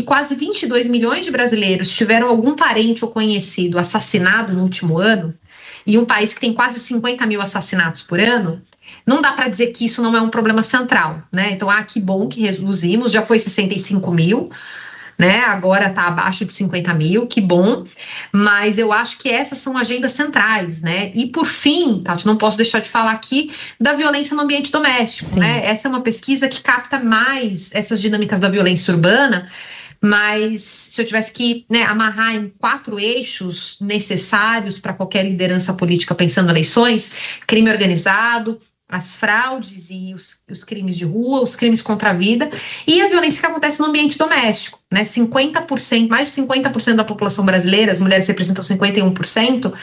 que quase 22 milhões de brasileiros tiveram algum parente ou conhecido assassinado no último ano, e um país que tem quase 50 mil assassinatos por ano, não dá para dizer que isso não é um problema central, né? Então, que bom que reduzimos, já foi 65 mil, né? Agora está abaixo de 50 mil, que bom, mas eu acho que essas são agendas centrais, né? E por fim, Tati, não posso deixar de falar aqui da violência no ambiente doméstico, Sim. né? Essa é uma pesquisa que capta mais essas dinâmicas da violência urbana, mas se eu tivesse que, né, amarrar em 4 eixos necessários para qualquer liderança política pensando em eleições: crime organizado, as fraudes e os crimes de rua, os crimes contra a vida e a violência que acontece no ambiente doméstico, né? 50%, mais de 50% da população brasileira, as mulheres representam 51%,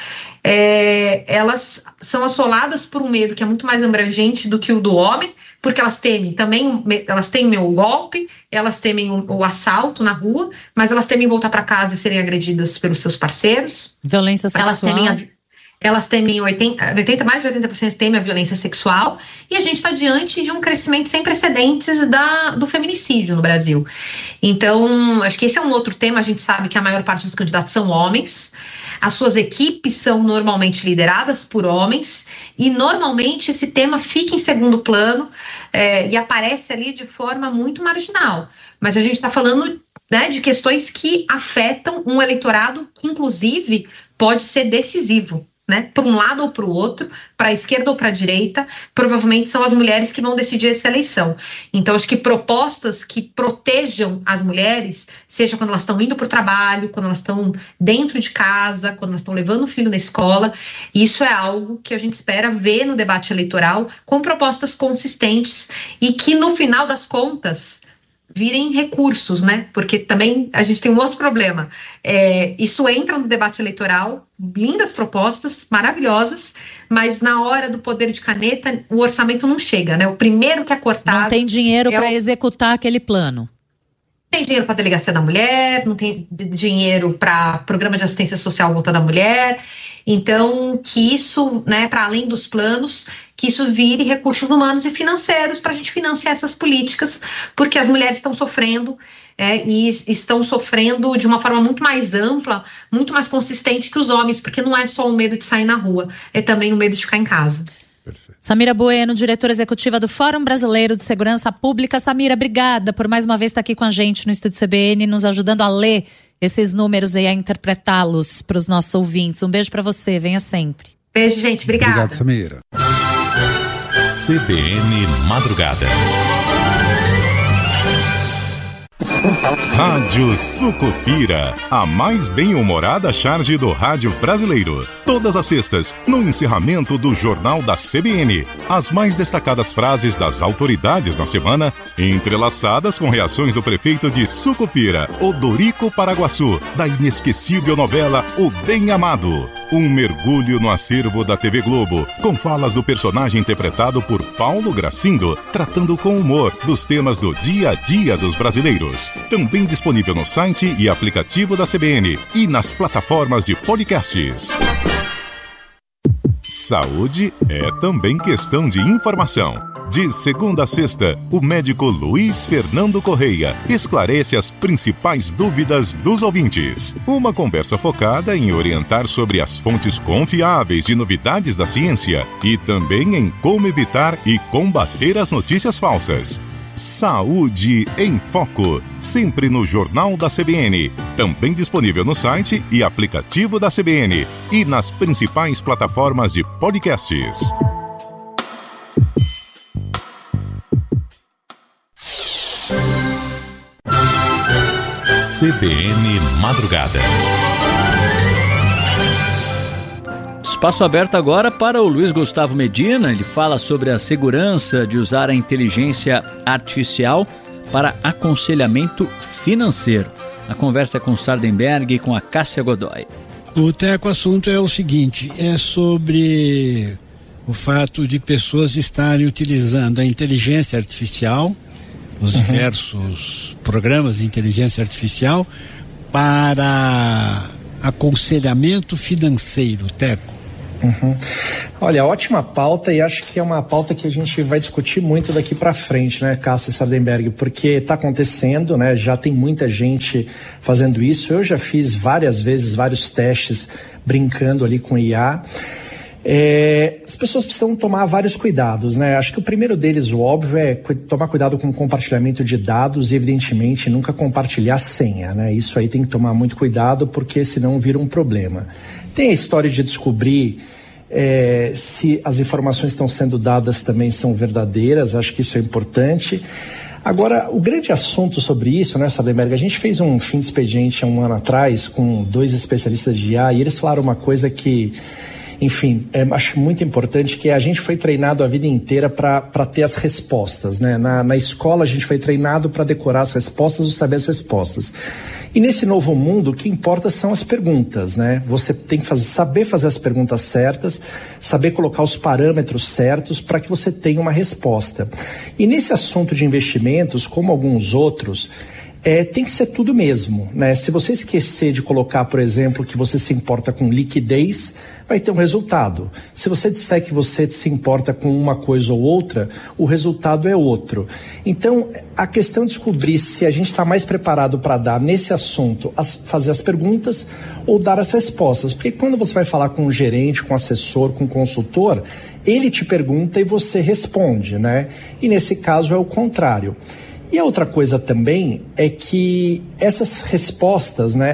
elas são assoladas por um medo que é muito mais abrangente do que o do homem, porque elas temem também, elas temem o golpe, elas temem o assalto na rua, mas elas temem voltar para casa e serem agredidas pelos seus parceiros. Violência sexual. Elas temem mais de 80% temem a violência sexual, e a gente está diante de um crescimento sem precedentes do feminicídio no Brasil. Então, acho que esse é um outro tema. A gente sabe que a maior parte dos candidatos são homens, as suas equipes são normalmente lideradas por homens, e normalmente esse tema fica em segundo plano e aparece ali de forma muito marginal. Mas a gente está falando, né, de questões que afetam um eleitorado que, inclusive, pode ser decisivo, né, para um lado ou para o outro, para a esquerda ou para a direita. Provavelmente são as mulheres que vão decidir essa eleição. Então, acho que propostas que protejam as mulheres, seja quando elas estão indo para o trabalho, quando elas estão dentro de casa, quando elas estão levando o filho na escola, isso é algo que a gente espera ver no debate eleitoral, com propostas consistentes e que, no final das contas, virem recursos, né? Porque também a gente tem um outro problema. Isso entra no debate eleitoral, lindas propostas, maravilhosas, mas na hora do poder de caneta, o orçamento não chega, né? O primeiro que é cortado... Não tem dinheiro para executar aquele plano. Não tem dinheiro para a Delegacia da Mulher, não tem dinheiro para Programa de Assistência Social voltado à mulher. Então, que isso, né, para além dos planos, que isso vire recursos humanos e financeiros para a gente financiar essas políticas, porque as mulheres estão sofrendo e estão sofrendo de uma forma muito mais ampla, muito mais consistente que os homens, porque não é só o medo de sair na rua, é também o medo de ficar em casa. Perfeito. Samira Bueno, diretora executiva do Fórum Brasileiro de Segurança Pública. Samira, obrigada por mais uma vez estar aqui com a gente no Estúdio CBN, nos ajudando a ler esses números e a interpretá-los para os nossos ouvintes. Um beijo para você, venha sempre. Beijo, gente, obrigada. Obrigado, Samira. CBN Madrugada. Rádio Sucupira, a mais bem-humorada charge do rádio brasileiro. Todas as sextas, no encerramento do Jornal da CBN, as mais destacadas frases das autoridades na semana, entrelaçadas com reações do prefeito de Sucupira, Odorico Paraguaçu, da inesquecível novela O Bem Amado. Um mergulho no acervo da TV Globo, com falas do personagem interpretado por Paulo Gracindo, tratando com humor dos temas do dia a dia dos brasileiros. Também disponível no site e aplicativo da CBN e nas plataformas de podcasts. Saúde é também questão de informação. De segunda a sexta, o médico Luiz Fernando Correia esclarece as principais dúvidas dos ouvintes. Uma conversa focada em orientar sobre as fontes confiáveis de novidades da ciência e também em como evitar e combater as notícias falsas. Saúde em Foco, sempre no Jornal da CBN, também disponível no site e aplicativo da CBN e nas principais plataformas de podcasts. CBN Madrugada. Espaço aberto agora para o Luiz Gustavo Medina. Ele fala sobre a segurança de usar a inteligência artificial para aconselhamento financeiro. A conversa é com o Sardenberg e com a Cássia Godoy. O assunto é o seguinte, é sobre o fato de pessoas estarem utilizando a inteligência artificial, os diversos programas de inteligência artificial, para aconselhamento financeiro, Teco. Olha, ótima pauta, e acho que é uma pauta que a gente vai discutir muito daqui para frente, né, Cássia Sardenberg, porque está acontecendo, né, já tem muita gente fazendo isso. Eu já fiz várias vezes vários testes brincando ali com IA. As pessoas precisam tomar vários cuidados, né? Acho que o primeiro deles, o óbvio, é tomar cuidado com o compartilhamento de dados e, evidentemente, nunca compartilhar senha, né? Isso aí tem que tomar muito cuidado, porque senão vira um problema. Tem a história de descobrir se as informações que estão sendo dadas também são verdadeiras. Acho que isso é importante. Agora, o grande assunto sobre isso, né, Sardenberg, a gente fez um fim de expediente há um ano atrás com 2 especialistas de IA, e eles falaram uma coisa que, enfim, acho muito importante, que a gente foi treinado a vida inteira para ter as respostas, né? Na escola a gente foi treinado para decorar as respostas ou saber as respostas. E nesse novo mundo, o que importa são as perguntas, né? Você tem que saber fazer as perguntas certas, saber colocar os parâmetros certos para que você tenha uma resposta. E nesse assunto de investimentos, como alguns outros, tem que ser tudo mesmo, né? Se você esquecer de colocar, por exemplo, que você se importa com liquidez, vai ter um resultado. Se você disser que você se importa com uma coisa ou outra, o resultado é outro. Então, a questão é descobrir se a gente está mais preparado para dar nesse assunto, fazer as perguntas ou dar as respostas. Porque quando você vai falar com um gerente, com um assessor, com um consultor, ele te pergunta e você responde, né? E nesse caso é o contrário. E a outra também é que essas respostas, né,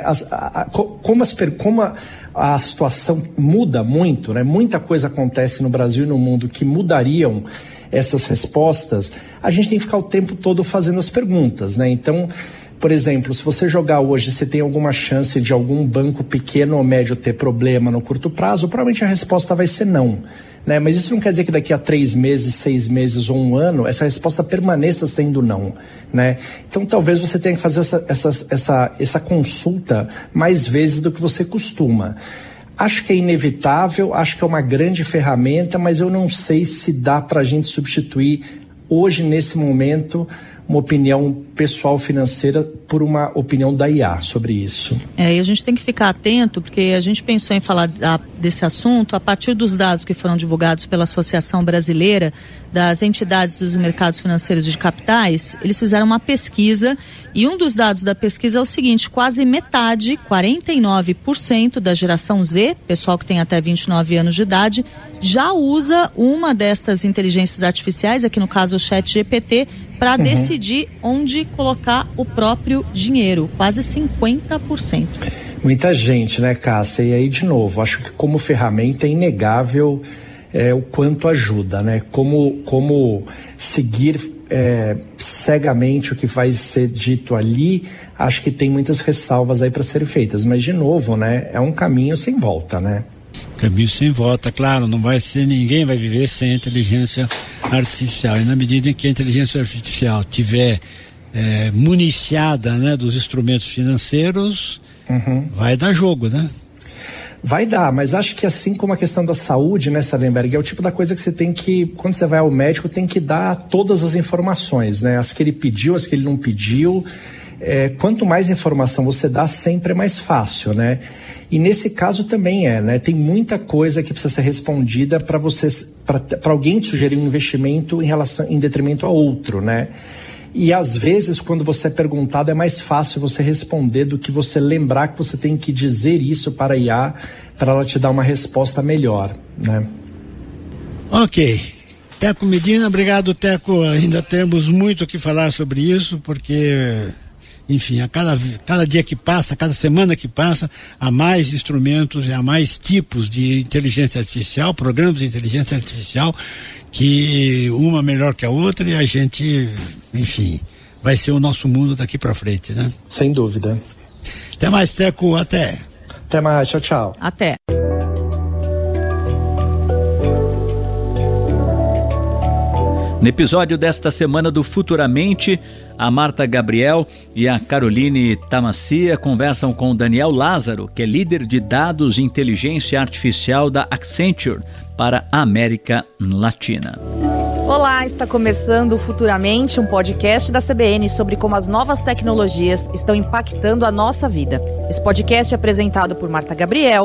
como a situação muda muito, né, muita coisa acontece no Brasil e no mundo que mudariam essas respostas, a gente tem que ficar o tempo todo fazendo as perguntas, né? Então, por exemplo, se você jogar hoje, você tem alguma chance de algum banco pequeno ou médio ter problema no curto prazo, provavelmente a resposta vai ser não. Né? Mas isso não quer dizer que daqui a 3 meses, 6 meses ou 1 ano, essa resposta permaneça sendo não. Né? Então talvez você tenha que fazer essa consulta mais vezes do que você costuma. Acho que é inevitável, acho que é uma grande ferramenta, mas eu não sei se dá para a gente substituir hoje, nesse momento, uma opinião pessoal financeira por uma opinião da IA sobre isso. E a gente tem que ficar atento, porque a gente pensou em falar desse assunto a partir dos dados que foram divulgados pela Associação Brasileira das Entidades dos Mercados Financeiros de Capitais. Eles fizeram uma pesquisa e um dos dados da pesquisa é o seguinte: quase metade, 49% da geração Z, pessoal que tem até 29 anos de idade, já usa uma destas inteligências artificiais, aqui no caso o ChatGPT, para decidir onde colocar o próprio dinheiro, quase 50%. Muita gente, né, Cássia? E aí, de novo, acho que como ferramenta é inegável o quanto ajuda, né? Como seguir cegamente o que vai ser dito ali, acho que tem muitas ressalvas aí para serem feitas. Mas, de novo, né, é um caminho sem volta, né? Caminho sem volta, claro, não vai ser, ninguém vai viver sem inteligência artificial. E na medida em que a inteligência artificial tiver municiada, né, dos instrumentos financeiros, vai dar jogo, né? Vai dar, mas acho que assim como a questão da saúde, né, Sardenberg, é o tipo da coisa que você tem que, quando você vai ao médico, tem que dar todas as informações, né? As que ele pediu, as que ele não pediu. Quanto mais informação você dá, sempre é mais fácil, né? E nesse caso também né? Tem muita coisa que precisa ser respondida para alguém te sugerir um investimento em detrimento a outro, né? E às vezes, quando você é perguntado, é mais fácil você responder do que você lembrar que você tem que dizer isso para a IA, para ela te dar uma resposta melhor, né? Ok. Teco Medina, obrigado, Teco. Ainda temos muito o que falar sobre isso, porque, enfim, a cada dia que passa, a cada semana que passa, há mais instrumentos e há mais tipos de inteligência artificial, programas de inteligência artificial, que uma melhor que a outra, e a gente, enfim, vai ser o nosso mundo daqui para frente, né? Sem dúvida. Até mais, Teco, até. Até mais, tchau, tchau. Até. No episódio desta semana do Futuramente, a Marta Gabriel e a Caroline Tamassia conversam com o Daniel Lázaro, que é líder de dados e inteligência artificial da Accenture para a América Latina. Olá, está começando o Futuramente, um podcast da CBN sobre como as novas tecnologias estão impactando a nossa vida. Esse podcast é apresentado por Marta Gabriel,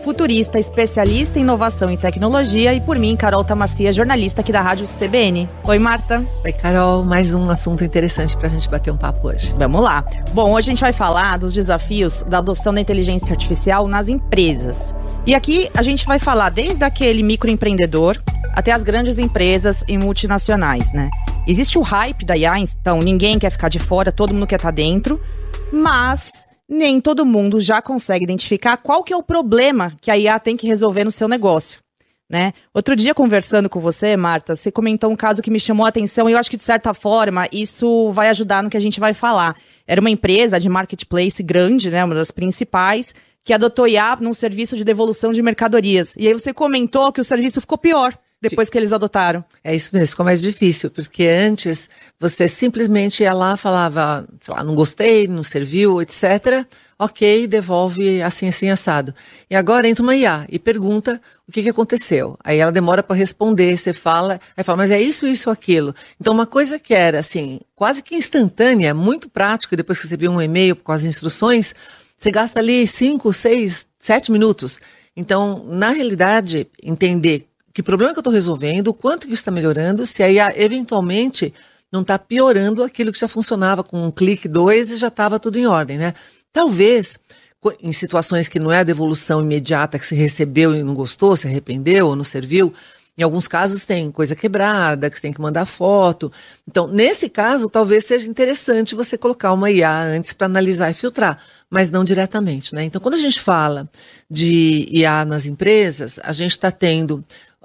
futurista, especialista em inovação e tecnologia, e por mim, Carol Tamacia, jornalista aqui da Rádio CBN. Oi, Marta. Oi, Carol. Mais um assunto interessante pra gente bater um papo hoje. Vamos lá. Bom, hoje a gente vai falar dos desafios da adoção da inteligência artificial nas empresas. E aqui a gente vai falar desde aquele microempreendedor até as grandes empresas e multinacionais, né? Existe o hype da IA, então ninguém quer ficar de fora, todo mundo quer estar dentro, mas nem todo mundo já consegue identificar qual que é o problema que a IA tem que resolver no seu negócio, né? Outro dia, conversando com você, Marta, você comentou um caso que me chamou a atenção e eu acho que, de certa forma, isso vai ajudar no que a gente vai falar. Era uma empresa de marketplace grande, né, uma das principais, que adotou IA num serviço de devolução de mercadorias. E aí você comentou que o serviço ficou pior depois que eles adotaram. É isso mesmo, ficou mais difícil, porque antes você simplesmente ia lá, falava, sei lá, não gostei, não serviu, etc. Ok, devolve assim, assim, assado. E agora entra uma IA e pergunta o que aconteceu. Aí ela demora para responder, você fala, aí fala, mas é isso, isso, aquilo. Então uma coisa que era assim, quase que instantânea, muito prático, e depois que você viu um e-mail com as instruções, você gasta ali 5, 6, 7 minutos. Então, na realidade, entender que problema que eu estou resolvendo, o quanto que isso está melhorando, se aí eventualmente não está piorando aquilo que já funcionava com um clique, 2 e já estava tudo em ordem, né? Talvez, em situações que não é a devolução imediata que se recebeu e não gostou, se arrependeu ou não serviu, em alguns casos tem coisa quebrada, que você tem que mandar foto. Então, nesse caso, talvez seja interessante você colocar uma IA antes para analisar e filtrar, mas não diretamente, né? Então, quando a gente fala de IA nas empresas, a gente está tendo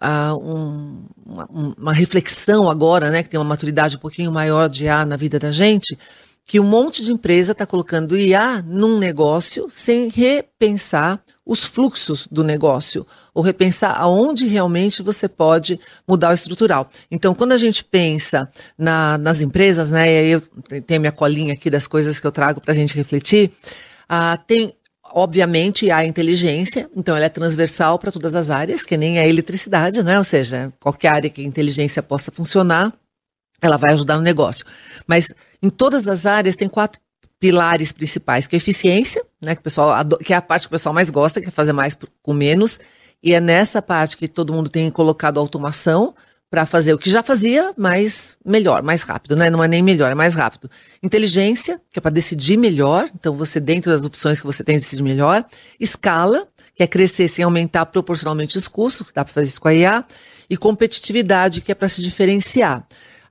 uma reflexão agora, né, que tem uma maturidade um pouquinho maior de IA na vida da gente, que um monte de empresa está colocando IA num negócio sem repensar os fluxos do negócio, ou repensar aonde realmente você pode mudar o estrutural. Então, quando a gente pensa nas empresas, né, e aí eu tenho minha colinha aqui das coisas que eu trago para a gente refletir, tem obviamente a inteligência, então ela é transversal para todas as áreas, que nem a eletricidade, né? Ou seja, qualquer área que a inteligência possa funcionar, ela vai ajudar no negócio. Mas em todas as áreas tem 4 pilares principais, que é a eficiência, né? Que é a parte que o pessoal mais gosta, que é fazer mais com menos, e é nessa parte que todo mundo tem colocado automação, para fazer o que já fazia, mas melhor, mais rápido, né? Não é nem melhor, é mais rápido. Inteligência, que é para decidir melhor, então você, dentro das opções que você tem, decide melhor. Escala, que é crescer sem aumentar proporcionalmente os custos, dá para fazer isso com a IA. E competitividade, que é para se diferenciar.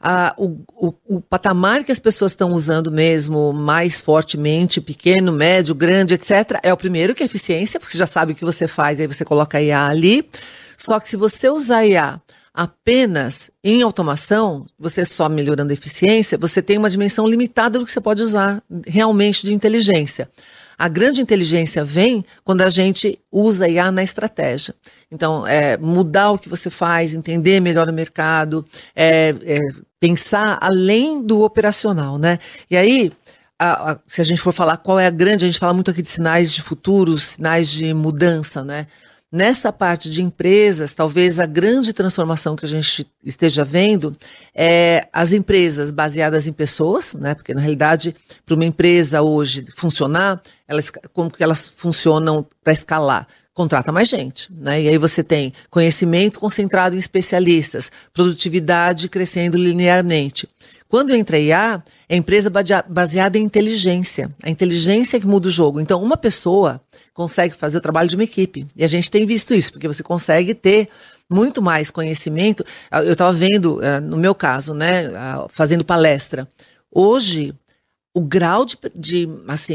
O patamar que as pessoas estão usando mesmo mais fortemente, pequeno, médio, grande, etc., é o primeiro, que é eficiência, porque você já sabe o que você faz, aí você coloca a IA ali. Só que se você usar a IA apenas em automação, você só melhorando a eficiência, você tem uma dimensão limitada do que você pode usar realmente de inteligência. A grande inteligência vem quando a gente usa a IA na estratégia. Então, mudar o que você faz, entender melhor o mercado, pensar além do operacional, né? E aí, se a gente for falar qual é a grande, a gente fala muito aqui de sinais de futuro, sinais de mudança, né? Nessa parte de empresas, talvez a grande transformação que a gente esteja vendo é as empresas baseadas em pessoas, né? Porque, na realidade, para uma empresa hoje funcionar, como que elas funcionam para escalar? Contrata mais gente, né? E aí você tem conhecimento concentrado em especialistas, produtividade crescendo linearmente. Quando entra a IA, é empresa baseada em inteligência. A inteligência é que muda o jogo. Então, uma pessoa consegue fazer o trabalho de uma equipe. E a gente tem visto isso, porque você consegue ter muito mais conhecimento. Eu estava vendo, no meu caso, né, fazendo palestra. Hoje, o grau de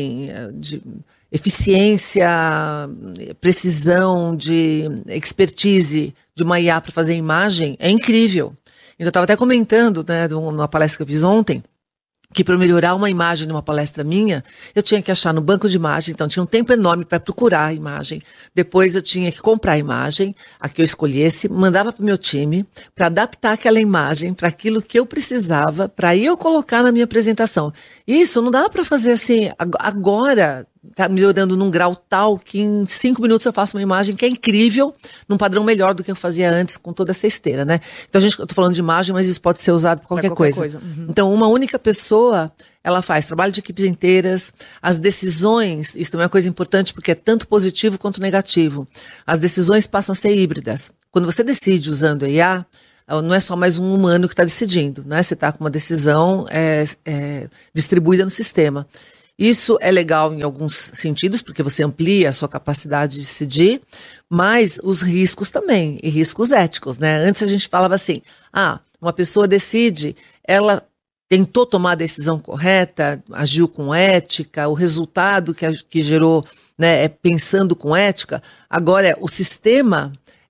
eficiência, precisão, de expertise de uma IA para fazer imagem é incrível. Então, eu estava até comentando, né, numa palestra que eu fiz ontem, que para melhorar uma imagem numa palestra minha, eu tinha que achar no banco de imagem, então tinha um tempo enorme para procurar a imagem. Depois eu tinha que comprar a imagem, a que eu escolhesse, mandava para o meu time, para adaptar aquela imagem para aquilo que eu precisava, para eu colocar na minha apresentação. Isso não dá para fazer assim, agora está melhorando num grau tal que em 5 minutos eu faço uma imagem que é incrível, num padrão melhor do que eu fazia antes com toda essa esteira, né? Então eu tô falando de imagem, mas isso pode ser usado para qualquer coisa. Uhum. Então uma única pessoa ela faz trabalho de equipes inteiras, as decisões, isso também é uma coisa importante porque é tanto positivo quanto negativo. As decisões passam a ser híbridas. Quando você decide usando IA, não é só mais um humano que está decidindo, né? Você está com uma decisão distribuída no sistema. Isso é legal em alguns sentidos, porque você amplia a sua capacidade de decidir, mas os riscos também, e riscos éticos, né? Antes a gente falava assim, uma pessoa decide, ela tentou tomar a decisão correta, agiu com ética, o resultado que gerou, né, é pensando com ética. Agora, o sistema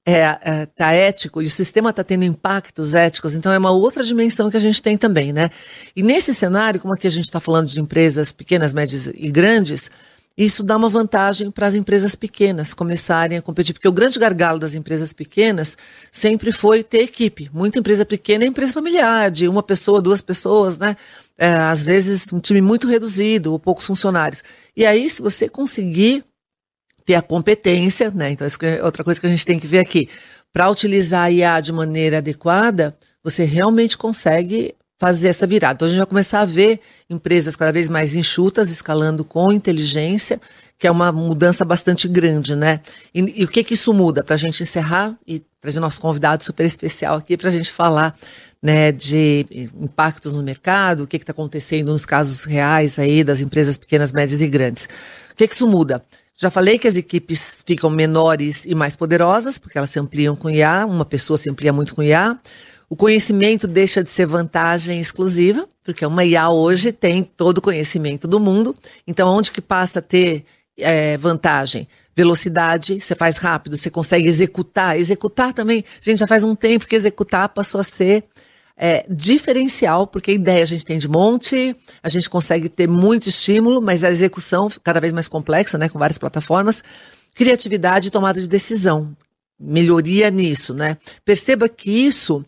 tá ético e o sistema está tendo impactos éticos, então é uma outra dimensão que a gente tem também, né? E nesse cenário, como aqui a gente está falando de empresas pequenas, médias e grandes, isso dá uma vantagem para as empresas pequenas começarem a competir, porque o grande gargalo das empresas pequenas sempre foi ter equipe. Muita empresa pequena é empresa familiar, de uma pessoa, 2 pessoas, né? Às vezes um time muito reduzido ou poucos funcionários. E aí, se você conseguir ter a competência, né? Então, isso é outra coisa que a gente tem que ver aqui. Para utilizar a IA de maneira adequada, você realmente consegue fazer essa virada. Então, a gente vai começar a ver empresas cada vez mais enxutas, escalando com inteligência, que é uma mudança bastante grande, né? E o que isso muda? Para a gente encerrar e trazer nosso convidado super especial aqui para a gente falar, né, de impactos no mercado, o que está acontecendo nos casos reais aí das empresas pequenas, médias e grandes. O que isso muda? Já falei que as equipes ficam menores e mais poderosas, porque elas se ampliam com IA, uma pessoa se amplia muito com IA. O conhecimento deixa de ser vantagem exclusiva, porque uma IA hoje tem todo o conhecimento do mundo. Então, onde que passa a ter vantagem? Velocidade, você faz rápido, você consegue executar. Executar também, gente, já faz um tempo que executar passou a ser diferencial, porque a ideia a gente tem de monte, a gente consegue ter muito estímulo, mas a execução cada vez mais complexa, né, com várias plataformas. Criatividade e tomada de decisão. Melhoria nisso, né? Perceba que isso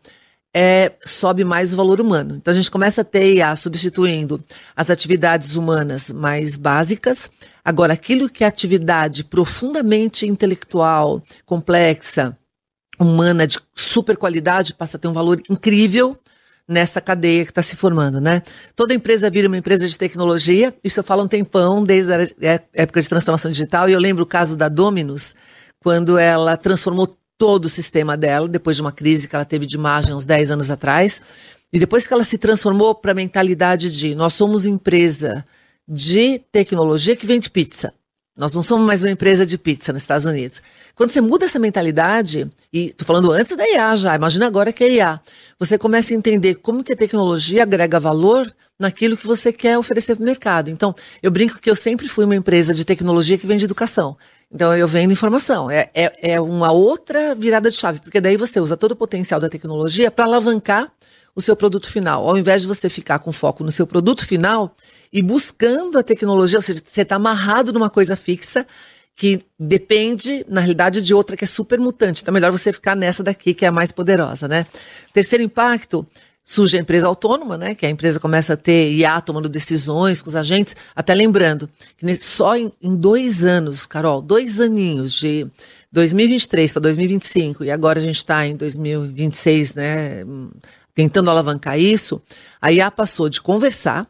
sobe mais o valor humano. Então a gente começa a ter IA substituindo as atividades humanas mais básicas. Agora, aquilo que é atividade profundamente intelectual, complexa, humana, de super qualidade, passa a ter um valor incrível nessa cadeia que está se formando, né? Toda empresa vira uma empresa de tecnologia, isso eu falo um tempão, desde a época de transformação digital, e eu lembro o caso da Domino's, quando ela transformou todo o sistema dela, depois de uma crise que ela teve de imagem uns 10 anos atrás, e depois que ela se transformou para a mentalidade de nós somos empresa de tecnologia que vende pizza. Nós não somos mais uma empresa de pizza nos Estados Unidos. Quando você muda essa mentalidade, e estou falando antes da IA já, imagina agora que é IA, você começa a entender como que a tecnologia agrega valor naquilo que você quer oferecer para o mercado. Então, eu brinco que eu sempre fui uma empresa de tecnologia que vende educação. Então, eu vendo informação. É uma outra virada de chave, porque daí você usa todo o potencial da tecnologia para alavancar o seu produto final. Ao invés de você ficar com foco no seu produto final e buscando a tecnologia, ou seja, você está amarrado numa coisa fixa que depende, na realidade, de outra que é super mutante. Então é melhor você ficar nessa daqui, que é a mais poderosa, né? Terceiro impacto, surge a empresa autônoma, né? Que a empresa começa a ter IA tomando decisões com os agentes. Até lembrando, que só em 2 anos, Carol, 2 aninhos de 2023 para 2025, e agora a gente está em 2026, né? Tentando alavancar isso, a IA passou de conversar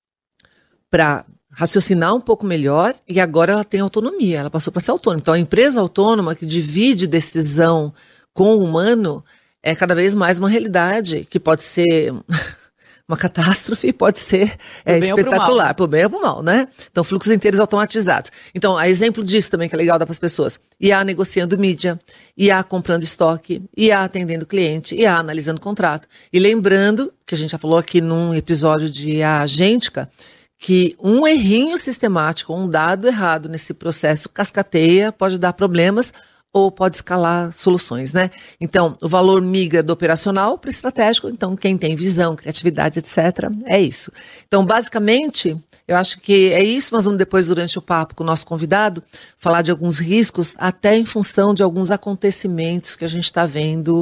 para raciocinar um pouco melhor e agora ela tem autonomia, ela passou para ser autônoma. Então a empresa autônoma que divide decisão com o humano é cada vez mais uma realidade que pode ser uma catástrofe, pode ser espetacular, pro bem ou pro mal, né? Então fluxos inteiros automatizados. Então, a exemplo disso também que é legal dar para as pessoas. IA negociando mídia, IA comprando estoque, IA atendendo cliente, IA analisando contrato. E lembrando, que a gente já falou aqui num episódio de IA agêntica, que um errinho sistemático, um dado errado nesse processo cascateia, pode dar problemas ou pode escalar soluções, né? Então, o valor migra do operacional para o estratégico. Então, quem tem visão, criatividade, etc., é isso. Então, basicamente, eu acho que é isso. Nós vamos depois, durante o papo com o nosso convidado, falar de alguns riscos, até em função de alguns acontecimentos que a gente está vendo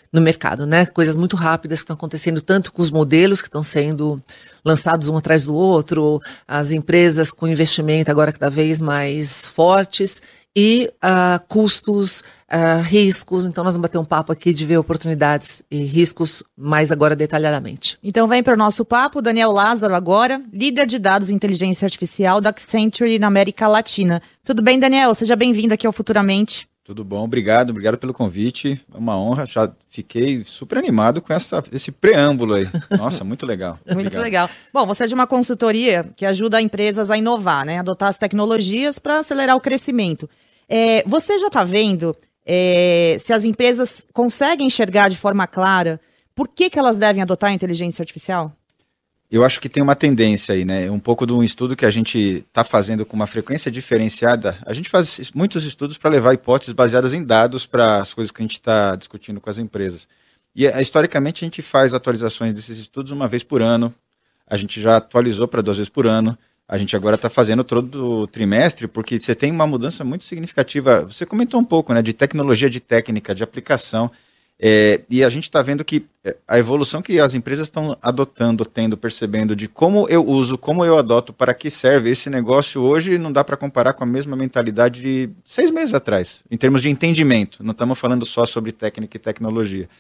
no mercado, né? Coisas muito rápidas que estão acontecendo, tanto com os modelos que estão sendo lançados um atrás do outro, as empresas com investimento agora cada vez mais fortes e custos, riscos. Então nós vamos bater um papo aqui de ver oportunidades e riscos mais agora detalhadamente. Então vem para o nosso papo, Daniel Lázaro agora, líder de dados e inteligência artificial da Accenture na América Latina. Tudo bem, Daniel? Seja bem-vindo aqui ao Futuramente. Tudo bom, obrigado pelo convite, é uma honra, já fiquei super animado com esse preâmbulo aí, nossa, muito legal. Muito legal. Bom, você é de uma consultoria que ajuda empresas a inovar, né, adotar as tecnologias para acelerar o crescimento. Você já está vendo se as empresas conseguem enxergar de forma clara por que elas devem adotar a inteligência artificial? Eu acho que tem uma tendência aí, né? Um pouco de um estudo que a gente está fazendo com uma frequência diferenciada. A gente faz muitos estudos para levar hipóteses baseadas em dados para as coisas que a gente está discutindo com as empresas. E historicamente a gente faz atualizações desses estudos uma vez por ano. A gente já atualizou para 2 vezes por ano. A gente agora está fazendo todo trimestre, porque você tem uma mudança muito significativa. Você comentou um pouco, né, de tecnologia, de técnica, de aplicação. E a gente está vendo que a evolução que as empresas estão adotando, percebendo de como eu uso, como eu adoto, para que serve esse negócio hoje, não dá para comparar com a mesma mentalidade de 6 meses atrás, em termos de entendimento. Não estamos falando só sobre técnica e tecnologia.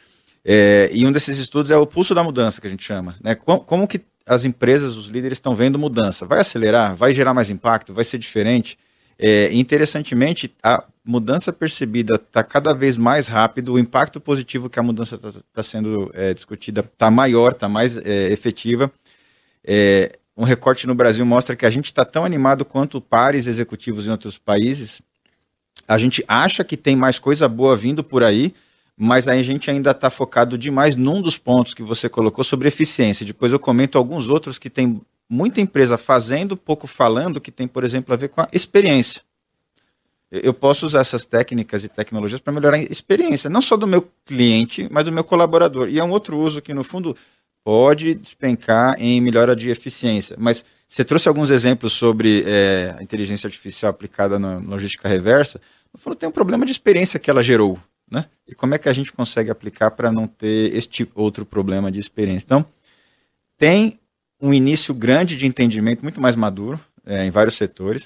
E um desses estudos é o pulso da mudança, que a gente chama, né? Como que as empresas, os líderes estão vendo mudança? Vai acelerar? Vai gerar mais impacto? Vai ser diferente? Interessantemente, a mudança percebida está cada vez mais rápido, o impacto positivo que a mudança está sendo discutida está maior, está mais efetiva. Um recorte no Brasil mostra que a gente está tão animado quanto pares executivos em outros países. A gente acha que tem mais coisa boa vindo por aí, mas a gente ainda está focado demais num dos pontos que você colocou sobre eficiência. Depois eu comento alguns outros que tem muita empresa fazendo, pouco falando, que tem, por exemplo, a ver com a experiência. Eu posso usar essas técnicas e tecnologias para melhorar a experiência, não só do meu cliente, mas do meu colaborador. E é um outro uso que, no fundo, pode despencar em melhora de eficiência. Mas você trouxe alguns exemplos sobre a inteligência artificial aplicada na logística reversa. No fundo, tem um problema de experiência que ela gerou, né? E como é que a gente consegue aplicar para não ter este outro problema de experiência? Então, tem um início grande de entendimento, muito mais maduro, em vários setores.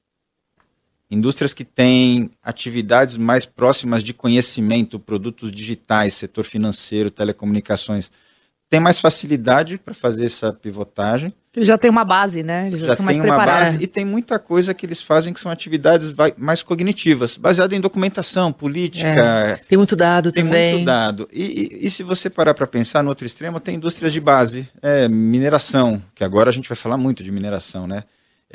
Indústrias que têm atividades mais próximas de conhecimento, produtos digitais, setor financeiro, telecomunicações, tem mais facilidade para fazer essa pivotagem. Ele já tem uma base, né? Eles já estão mais preparados. Uma base, e tem muita coisa que eles fazem que são atividades mais cognitivas, baseadas em documentação, política. Tem muito dado também. Tem muito dado. E se você parar para pensar, no outro extremo, tem indústrias de base, mineração, que agora a gente vai falar muito de mineração, né?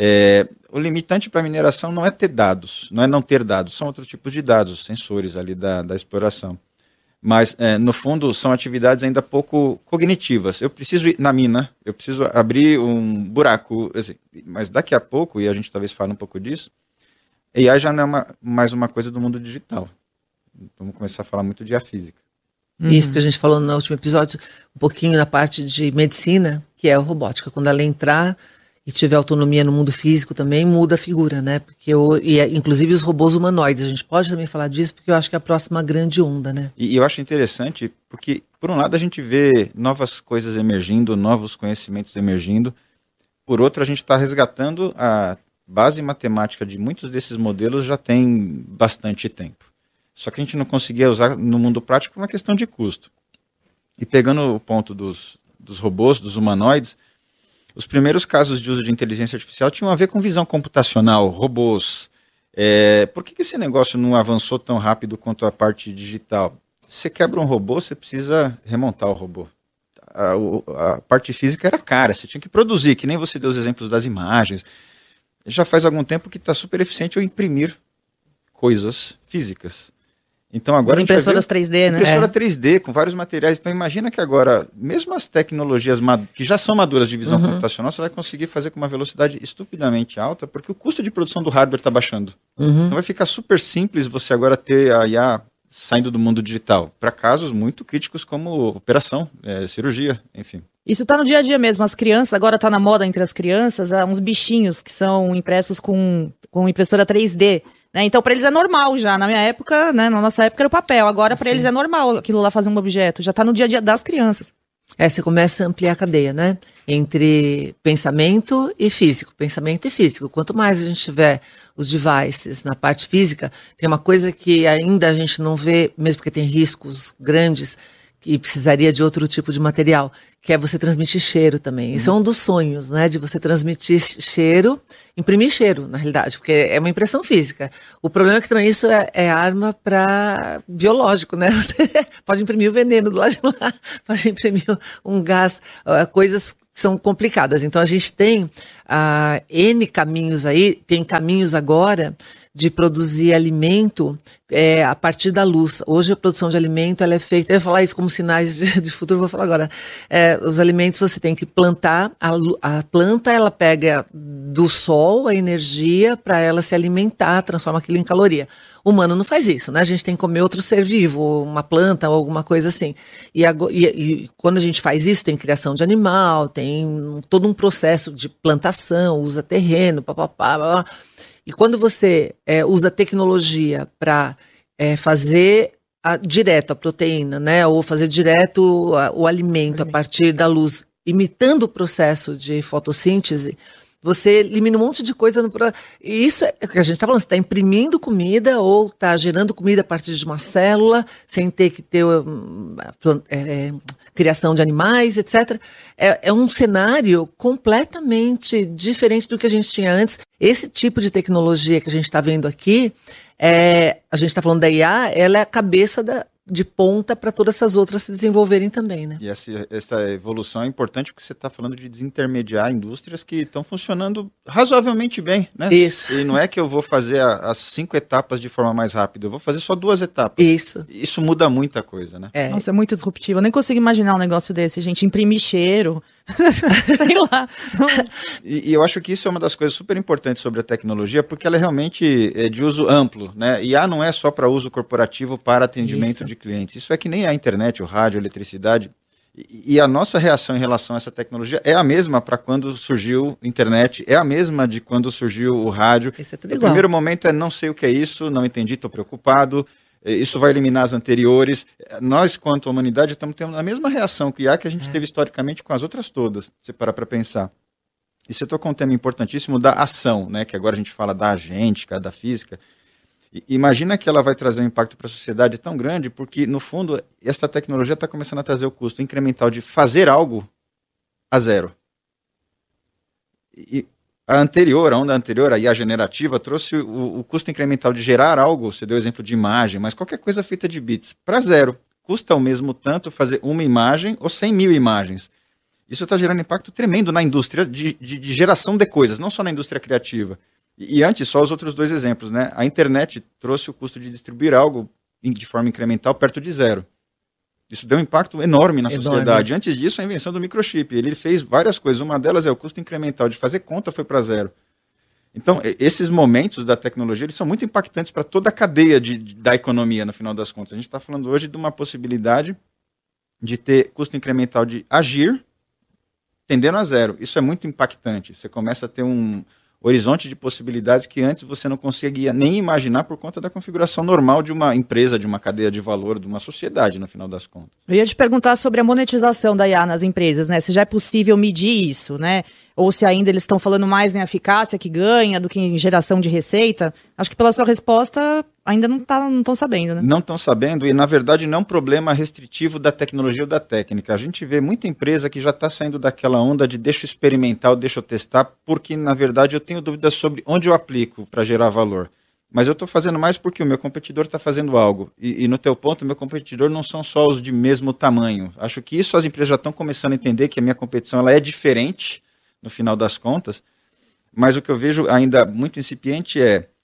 O limitante para a mineração não é ter dados, não é não ter dados, são outros tipos de dados, sensores ali da exploração. Mas, no fundo, são atividades ainda pouco cognitivas. Eu preciso ir na mina, eu preciso abrir um buraco, assim, mas daqui a pouco, e a gente talvez fale um pouco disso, AI já não é mais uma coisa do mundo digital. Vamos começar a falar muito de IA física. Isso que a gente falou no último episódio, um pouquinho na parte de medicina, que é a robótica. Quando ela entrar e tiver autonomia no mundo físico também, muda a figura, né? Porque inclusive os robôs humanoides, a gente pode também falar disso, porque eu acho que é a próxima grande onda, né? E eu acho interessante, porque por um lado a gente vê novas coisas emergindo, novos conhecimentos emergindo, por outro a gente está resgatando a base matemática de muitos desses modelos já tem bastante tempo. Só que a gente não conseguia usar no mundo prático por uma questão de custo. E pegando o ponto dos robôs, dos humanoides, os primeiros casos de uso de inteligência artificial tinham a ver com visão computacional, robôs. Por que esse negócio não avançou tão rápido quanto a parte digital? Você quebra um robô, você precisa remontar o robô. A parte física era cara, você tinha que produzir, que nem você deu os exemplos das imagens. Já faz algum tempo que está super eficiente eu imprimir coisas físicas. Então agora as impressoras 3D, né? Impressora 3D com vários materiais. Então imagina que agora, mesmo as tecnologias que já são maduras de visão computacional, você vai conseguir fazer com uma velocidade estupidamente alta, porque o custo de produção do hardware está baixando. Então vai ficar super simples você agora ter a IA saindo do mundo digital, para casos muito críticos como operação, cirurgia, enfim. Isso está no dia a dia mesmo. As crianças, agora está na moda entre as crianças, há uns bichinhos que são impressos com impressora 3D. né? Então, para eles é normal já. Na minha época, né, na nossa época era o papel. Agora, para eles é normal aquilo lá fazer um objeto. Já está no dia a dia das crianças. Você começa a ampliar a cadeia, né? Entre pensamento e físico. Pensamento e físico. Quanto mais a gente tiver os devices na parte física, tem uma coisa que ainda a gente não vê, mesmo porque tem riscos grandes, que precisaria de outro tipo de material, que é você transmitir cheiro também. Isso é um dos sonhos, né? De você transmitir cheiro, imprimir cheiro, na realidade, porque é uma impressão física. O problema é que também isso é arma para biológico, né? Você pode imprimir o veneno do lado de lá, pode imprimir um gás, coisas que são complicadas. Então a gente tem N caminhos aí, tem caminhos agora de produzir alimento a partir da luz. Hoje a produção de alimento ela é feita, eu ia falar isso como sinais de futuro, vou falar agora. Os alimentos você tem que plantar, a planta ela pega do sol a energia para ela se alimentar, transforma aquilo em caloria. O humano não faz isso, né? A gente tem que comer outro ser vivo, uma planta ou alguma coisa assim. E quando a gente faz isso, tem criação de animal, tem todo um processo de plantação, usa terreno, papapá. E quando você usa tecnologia para fazer direto a proteína, né, ou fazer direto o alimento a partir da luz, imitando o processo de fotossíntese, você elimina um monte de coisa. E isso é o que a gente está falando, você está imprimindo comida ou está gerando comida a partir de uma célula, sem ter que ter criação de animais, etc. É um cenário completamente diferente do que a gente tinha antes. Esse tipo de tecnologia que a gente está vendo aqui, a gente está falando da IA, ela é a cabeça de ponta para todas essas outras se desenvolverem também, né? E essa evolução é importante porque você está falando de desintermediar indústrias que estão funcionando razoavelmente bem, né? Isso. E não é que eu vou fazer as 5 etapas de forma mais rápida, eu vou fazer só 2 etapas. Isso muda muita coisa, né? Nossa, é muito disruptivo. Eu nem consigo imaginar um negócio desse, gente. Imprimir cheiro. Sei lá. E eu acho que isso é uma das coisas super importantes sobre a tecnologia, porque ela é realmente de uso amplo, né? IA não é só para uso corporativo, para atendimento de clientes. Isso é que nem a internet, o rádio, a eletricidade. E a nossa reação em relação a essa tecnologia é a mesma para quando surgiu a internet, é a mesma de quando surgiu o rádio. Isso é tudo o igual. Primeiro momento é não sei o que é isso, não entendi, estou preocupado. Isso vai eliminar as anteriores. Nós, quanto à humanidade, estamos tendo a mesma reação que a gente teve historicamente com as outras todas, se você parar para pensar. E você tocou um tema importantíssimo da ação, né? Que agora a gente fala da agêntica, da física. Imagina que ela vai trazer um impacto para a sociedade tão grande, porque, no fundo, essa tecnologia está começando a trazer o custo incremental de fazer algo a zero. E a onda anterior, a IA generativa, trouxe o custo incremental de gerar algo, você deu o exemplo de imagem, mas qualquer coisa feita de bits, para zero. Custa ao mesmo tanto fazer uma imagem ou 100.000 imagens. Isso está gerando impacto tremendo na indústria de geração de coisas, não só na indústria criativa. E antes, só os outros 2 exemplos, né? A internet trouxe o custo de distribuir algo de forma incremental perto de zero. Isso deu um impacto enorme na sociedade. Antes disso, a invenção do microchip. Ele fez várias coisas. Uma delas é o custo incremental de fazer conta foi para zero. Então, esses momentos da tecnologia eles são muito impactantes para toda a cadeia da economia, no final das contas. A gente está falando hoje de uma possibilidade de ter custo incremental de agir tendendo a zero. Isso é muito impactante. Você começa a ter um horizonte de possibilidades que antes você não conseguia nem imaginar por conta da configuração normal de uma empresa, de uma cadeia de valor, de uma sociedade, no final das contas. Eu ia te perguntar sobre a monetização da IA nas empresas, né? Se já é possível medir isso, né? Ou se ainda eles estão falando mais em eficácia que ganha do que em geração de receita. Acho que pela sua resposta ainda não estão sabendo, né? Não estão sabendo e, na verdade, não é um problema restritivo da tecnologia ou da técnica. A gente vê muita empresa que já está saindo daquela onda de deixa eu experimentar, deixa eu testar, porque, na verdade, eu tenho dúvidas sobre onde eu aplico para gerar valor. Mas eu estou fazendo mais porque o meu competidor está fazendo algo. E no teu ponto, o meu competidor não são só os de mesmo tamanho. Acho que isso as empresas já estão começando a entender, que a minha competição ela é diferente, no final das contas, mas o que eu vejo ainda muito incipiente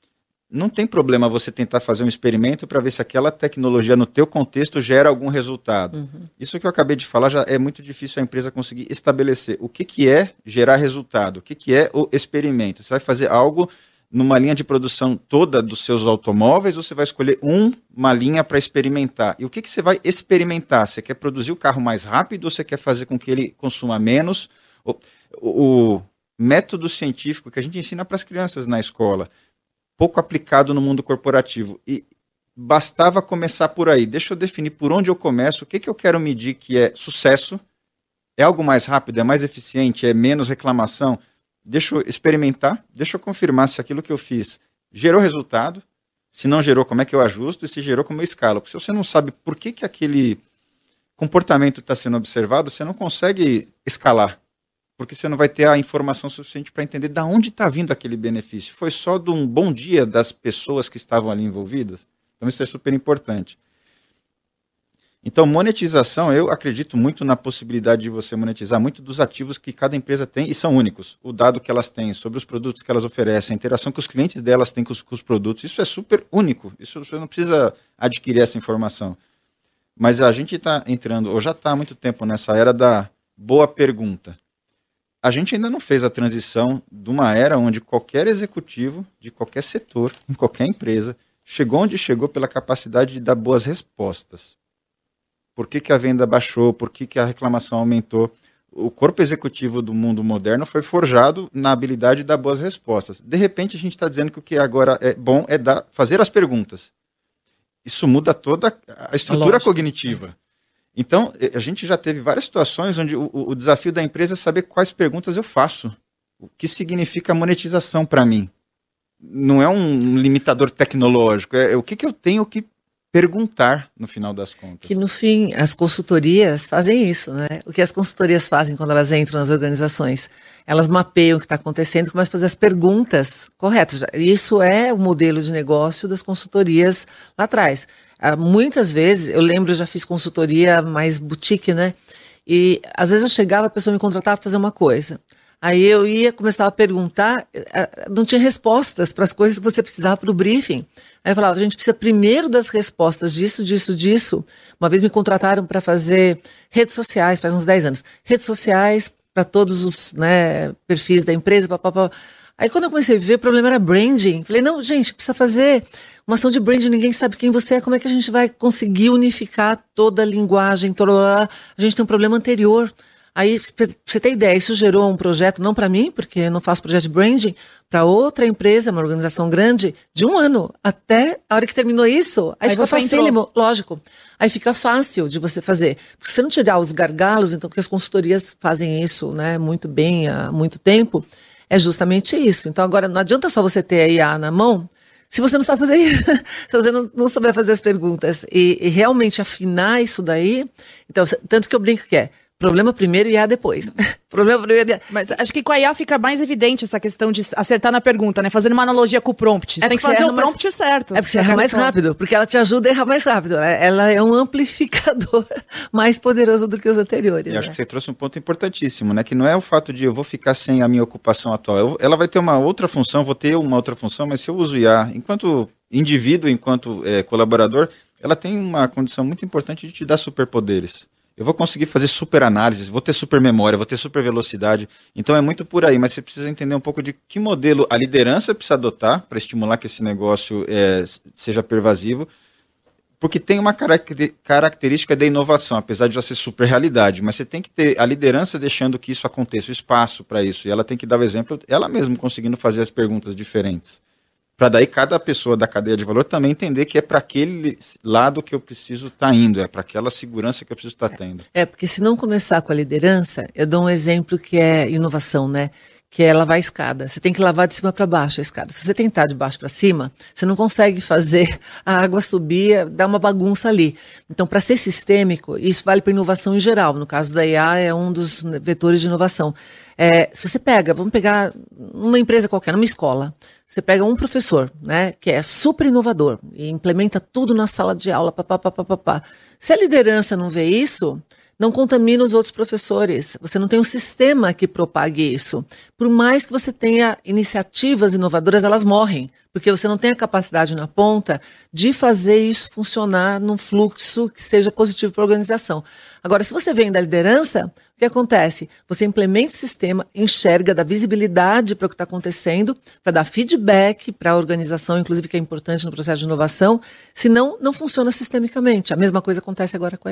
não tem problema você tentar fazer um experimento para ver se aquela tecnologia no teu contexto gera algum resultado. Uhum. Isso que eu acabei de falar já é muito difícil a empresa conseguir estabelecer o que é gerar resultado, o que é o experimento. Você vai fazer algo numa linha de produção toda dos seus automóveis ou você vai escolher uma linha para experimentar? E o que você vai experimentar? Você quer produzir o carro mais rápido ou você quer fazer com que ele consuma menos? O método científico que a gente ensina para as crianças na escola, pouco aplicado no mundo corporativo. E bastava começar por aí. Deixa eu definir por onde eu começo, o que eu quero medir que é sucesso, é algo mais rápido, é mais eficiente, é menos reclamação. Deixa eu experimentar, deixa eu confirmar se aquilo que eu fiz gerou resultado, se não gerou, como é que eu ajusto, e se gerou, como eu escalo. Porque se você não sabe por que aquele comportamento está sendo observado, você não consegue escalar, porque você não vai ter a informação suficiente para entender de onde está vindo aquele benefício. Foi só de um bom dia das pessoas que estavam ali envolvidas? Então isso é super importante. Então, monetização, eu acredito muito na possibilidade de você monetizar muito dos ativos que cada empresa tem e são únicos. O dado que elas têm sobre os produtos que elas oferecem, a interação que os clientes delas têm com os produtos, isso é super único. Isso você não precisa adquirir essa informação. Mas a gente está entrando, ou já está há muito tempo nessa era da boa pergunta. A gente ainda não fez a transição de uma era onde qualquer executivo de qualquer setor, em qualquer empresa, chegou onde chegou pela capacidade de dar boas respostas. Por que a venda baixou? Por que a reclamação aumentou? O corpo executivo do mundo moderno foi forjado na habilidade de dar boas respostas. De repente, a gente está dizendo que o que agora é bom é fazer as perguntas. Isso muda toda a estrutura cognitiva. Então, a gente já teve várias situações onde o desafio da empresa é saber quais perguntas eu faço. O que significa monetização para mim? Não é um limitador tecnológico, é o que eu tenho que perguntar no final das contas. Que no fim, as consultorias fazem isso, né? O que as consultorias fazem quando elas entram nas organizações? Elas mapeiam o que está acontecendo e começam a fazer as perguntas corretas. Isso é o modelo de negócio das consultorias lá atrás. Muitas vezes, eu lembro, eu já fiz consultoria mais boutique, né? E às vezes eu chegava, a pessoa me contratava para fazer uma coisa. Aí eu ia, começava a perguntar, não tinha respostas para as coisas que você precisava para o briefing. Aí eu falava, a gente precisa primeiro das respostas disso. Uma vez me contrataram para fazer redes sociais, faz uns 10 anos. Redes sociais para todos os perfis da empresa, papapá. Aí quando eu comecei a ver, o problema era branding. Falei, não, gente, precisa fazer uma ação de branding, ninguém sabe quem você é, como é que a gente vai conseguir unificar toda a linguagem, a gente tem um problema anterior. Aí, pra você ter ideia, isso gerou um projeto, não para mim, porque eu não faço projeto de branding, para outra empresa, uma organização grande, de 1 ano, até a hora que terminou isso, aí fica facílimo, lógico. Aí fica fácil de você fazer. Porque se você não tirar os gargalos, então, que as consultorias fazem isso, né, muito bem, há muito tempo, é justamente isso. Então, agora, não adianta só você ter a IA na mão, se você não sabe fazer isso, se você não souber fazer as perguntas e realmente afinar isso daí, então, tanto que eu brinco que é, problema primeiro e IA depois. Problema primeiro e IA. Mas acho que com a IA fica mais evidente essa questão de acertar na pergunta, né? Fazendo uma analogia com o prompt. Você tem que fazer o prompt certo. É porque você erra mais rápido, porque ela te ajuda a errar mais rápido. Ela é um amplificador mais poderoso do que os anteriores. E acho que você trouxe um ponto importantíssimo, né? Que não é o fato de eu vou ficar sem a minha ocupação atual. Ela vai ter uma outra função, vou ter uma outra função, mas se eu uso IA enquanto indivíduo, enquanto colaborador, ela tem uma condição muito importante de te dar superpoderes. Eu vou conseguir fazer super análise, vou ter super memória, vou ter super velocidade. Então é muito por aí, mas você precisa entender um pouco de que modelo a liderança precisa adotar para estimular que esse negócio seja pervasivo, porque tem uma característica da inovação, apesar de já ser super realidade, mas você tem que ter a liderança deixando que isso aconteça, o espaço para isso, e ela tem que dar o exemplo, ela mesma conseguindo fazer as perguntas diferentes. Para daí cada pessoa da cadeia de valor também entender que é para aquele lado que eu preciso estar indo, é para aquela segurança que eu preciso estar tendo. Porque se não começar com a liderança, eu dou um exemplo que é inovação, né? Que é lavar a escada. Você tem que lavar de cima para baixo a escada. Se você tentar de baixo para cima, você não consegue fazer a água subir, dar uma bagunça ali. Então, para ser sistêmico, isso vale para inovação em geral. No caso da IA, é um dos vetores de inovação. Se você vamos pegar uma empresa qualquer, numa escola, você pega um professor, né, que é super inovador e implementa tudo na sala de aula, papapá. Se a liderança não vê isso, não contamina os outros professores. Você não tem um sistema que propague isso. Por mais que você tenha iniciativas inovadoras, elas morrem, porque você não tem a capacidade na ponta de fazer isso funcionar num fluxo que seja positivo para a organização. Agora, se você vem da liderança, o que acontece? Você implementa o sistema, enxerga, dá visibilidade para o que está acontecendo, para dar feedback para a organização, inclusive que é importante no processo de inovação, senão não funciona sistemicamente. A mesma coisa acontece agora com a IA.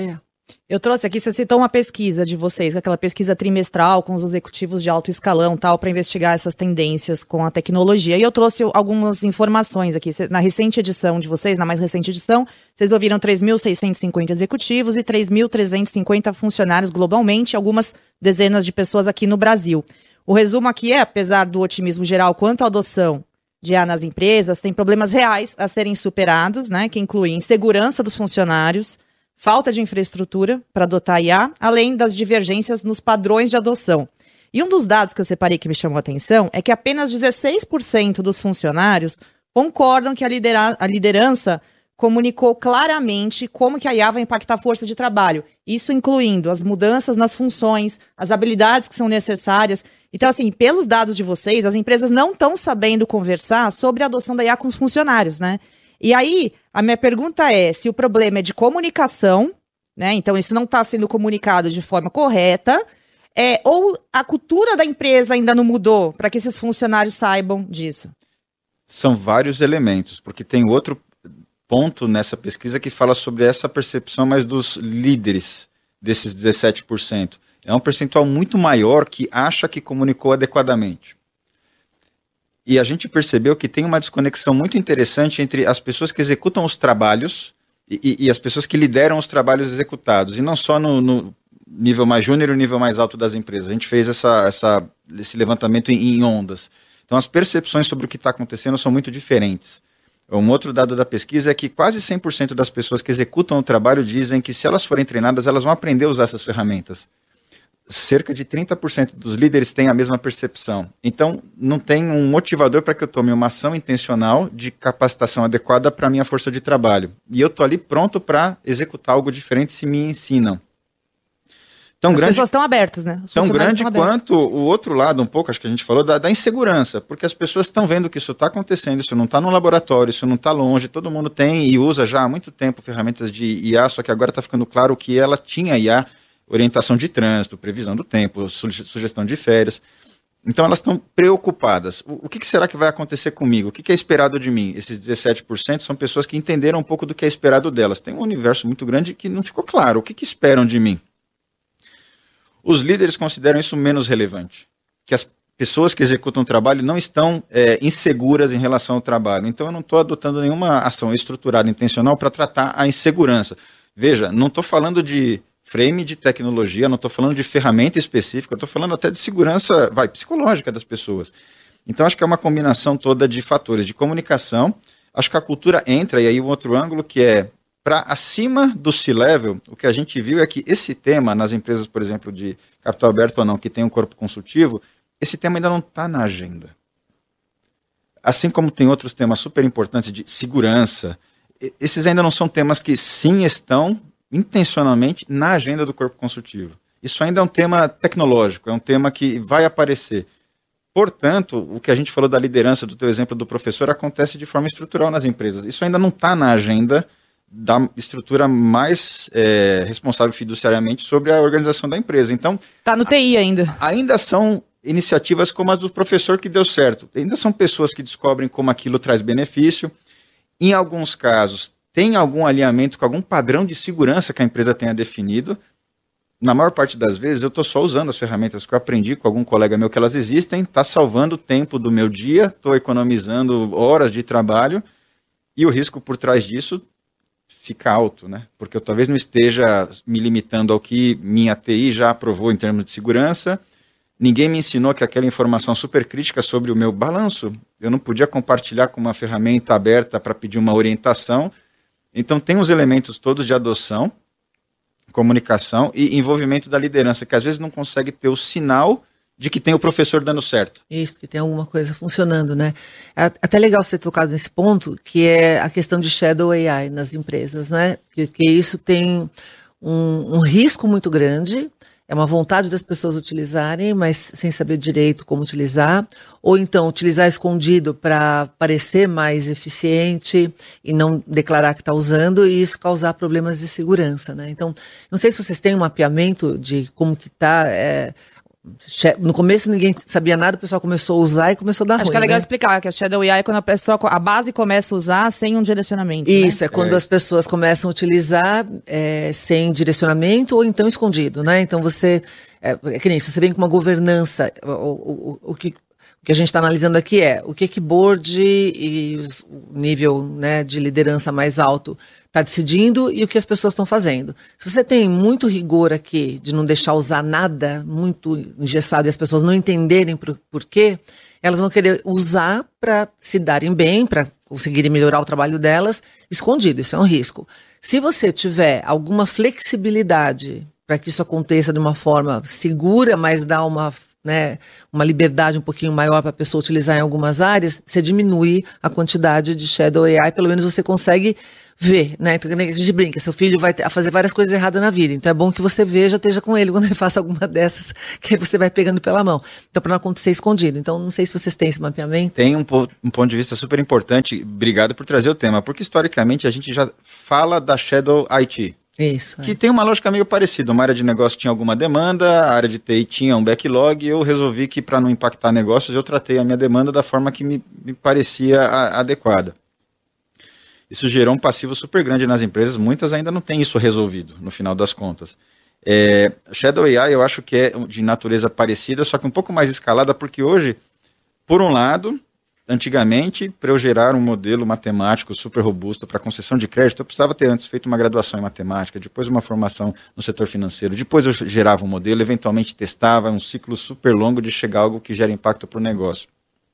Eu trouxe aqui, você citou uma pesquisa de vocês, aquela pesquisa trimestral com os executivos de alto escalão, tal, para investigar essas tendências com a tecnologia. E eu trouxe algumas informações aqui. Na recente edição de vocês, na mais recente edição, vocês ouviram 3.650 executivos e 3.350 funcionários globalmente, algumas dezenas de pessoas aqui no Brasil. O resumo aqui é, apesar do otimismo geral quanto à adoção de IA nas empresas, tem problemas reais a serem superados, né, que incluem insegurança dos funcionários, falta de infraestrutura para adotar IA, além das divergências nos padrões de adoção. E um dos dados que eu separei que me chamou a atenção é que apenas 16% dos funcionários concordam que a liderança comunicou claramente como que a IA vai impactar a força de trabalho. Isso incluindo as mudanças nas funções, as habilidades que são necessárias. Então, assim, pelos dados de vocês, as empresas não estão sabendo conversar sobre a adoção da IA com os funcionários, né? E aí, a minha pergunta é se o problema é de comunicação, né? Então isso não está sendo comunicado de forma correta, ou a cultura da empresa ainda não mudou para que esses funcionários saibam disso? São vários elementos, porque tem outro ponto nessa pesquisa que fala sobre essa percepção mais dos líderes desses 17%. É um percentual muito maior que acha que comunicou adequadamente. E a gente percebeu que tem uma desconexão muito interessante entre as pessoas que executam os trabalhos e as pessoas que lideram os trabalhos executados. E não só no nível mais júnior e no nível mais alto das empresas. A gente fez esse levantamento em ondas. Então as percepções sobre o que está acontecendo são muito diferentes. Um outro dado da pesquisa é que quase 100% das pessoas que executam o trabalho dizem que se elas forem treinadas, elas vão aprender a usar essas ferramentas. Cerca de 30% dos líderes têm a mesma percepção. Então, não tem um motivador para que eu tome uma ação intencional de capacitação adequada para a minha força de trabalho. E eu estou ali pronto para executar algo diferente se me ensinam. As pessoas estão abertas, né? Tão grande quanto o outro lado, um pouco, acho que a gente falou, da insegurança. Porque as pessoas estão vendo que isso está acontecendo, isso não está no laboratório, isso não está longe, todo mundo tem e usa já há muito tempo ferramentas de IA, só que agora está ficando claro que ela tinha IA, orientação de trânsito, previsão do tempo, sugestão de férias. Então elas estão preocupadas. O que será que vai acontecer comigo? O que é esperado de mim? Esses 17% são pessoas que entenderam um pouco do que é esperado delas. Tem um universo muito grande que não ficou claro. O que esperam de mim? Os líderes consideram isso menos relevante. Que as pessoas que executam o trabalho não estão inseguras em relação ao trabalho. Então eu não estou adotando nenhuma ação estruturada, intencional, para tratar a insegurança. Veja, não estou falando de frame de tecnologia, não estou falando de ferramenta específica, eu estou falando até de segurança psicológica das pessoas. Então acho que é uma combinação toda de fatores de comunicação. Acho que a cultura entra, e aí um outro ângulo que é para acima do C-Level, o que a gente viu é que esse tema, nas empresas, por exemplo, de capital aberto ou não, que tem um corpo consultivo, esse tema ainda não está na agenda. Assim como tem outros temas super importantes de segurança, esses ainda não são temas que sim estão intencionalmente na agenda do corpo consultivo. Isso ainda é um tema tecnológico, é um tema que vai aparecer. Portanto, o que a gente falou da liderança, do teu exemplo do professor, acontece de forma estrutural nas empresas. Isso ainda não está na agenda da estrutura mais responsável fiduciariamente sobre a organização da empresa. Então, está no TI ainda. Ainda são iniciativas como as do professor que deu certo. Ainda são pessoas que descobrem como aquilo traz benefício. Em alguns casos, tem algum alinhamento com algum padrão de segurança que a empresa tenha definido. Na maior parte das vezes, eu estou só usando as ferramentas que eu aprendi com algum colega meu que elas existem, está salvando o tempo do meu dia, estou economizando horas de trabalho, e o risco por trás disso fica alto, né? Porque eu talvez não esteja me limitando ao que minha TI já aprovou em termos de segurança. Ninguém me ensinou que aquela informação super crítica sobre o meu balanço, eu não podia compartilhar com uma ferramenta aberta para pedir uma orientação. Então tem os elementos todos de adoção, comunicação e envolvimento da liderança, que às vezes não consegue ter o sinal de que tem o professor dando certo. Isso, que tem alguma coisa funcionando, né? É até legal você ter tocado nesse ponto, que é a questão de Shadow AI nas empresas, né? Que isso tem um risco muito grande, é uma vontade das pessoas utilizarem, mas sem saber direito como utilizar, ou então utilizar escondido para parecer mais eficiente e não declarar que está usando, e isso causar problemas de segurança, né? Então, não sei se vocês têm um mapeamento de como que está No começo ninguém sabia nada, o pessoal começou a usar e começou a dar ruim. Acho que é legal explicar que a Shadow AI é quando a base começa a usar sem um direcionamento. Isso, né? é quando as pessoas começam a utilizar sem direcionamento ou então escondido, né? Então você, é que nem isso, você vem com uma governança, o que a gente está analisando aqui o que board e o nível, né, de liderança mais alto está decidindo e o que as pessoas estão fazendo. Se você tem muito rigor aqui de não deixar usar nada muito engessado e as pessoas não entenderem por quê, elas vão querer usar para se darem bem, para conseguirem melhorar o trabalho delas, escondido. Isso é um risco. Se você tiver alguma flexibilidade para que isso aconteça de uma forma segura, mas dá uma liberdade um pouquinho maior para a pessoa utilizar em algumas áreas, você diminui a quantidade de Shadow AI, pelo menos você consegue ver, né? Então a gente brinca, seu filho vai fazer várias coisas erradas na vida, então é bom que você veja, esteja com ele quando ele faça alguma dessas, que aí você vai pegando pela mão. Então, para não acontecer escondido. Então, não sei se vocês têm esse mapeamento. Tem um ponto de vista super importante, obrigado por trazer o tema, porque historicamente a gente já fala da Shadow IT. Isso. Que tem uma lógica meio parecida. Uma área de negócio tinha alguma demanda, a área de TI tinha um backlog, e eu resolvi que, para não impactar negócios, eu tratei a minha demanda da forma que me parecia adequada. Isso gerou um passivo super grande nas empresas, muitas ainda não têm isso resolvido, no final das contas. Shadow AI eu acho que é de natureza parecida, só que um pouco mais escalada, porque hoje, por um lado, antigamente, para eu gerar um modelo matemático super robusto para concessão de crédito, eu precisava ter antes feito uma graduação em matemática, depois uma formação no setor financeiro, depois eu gerava um modelo, eventualmente testava, um ciclo super longo de chegar a algo que gera impacto para o negócio.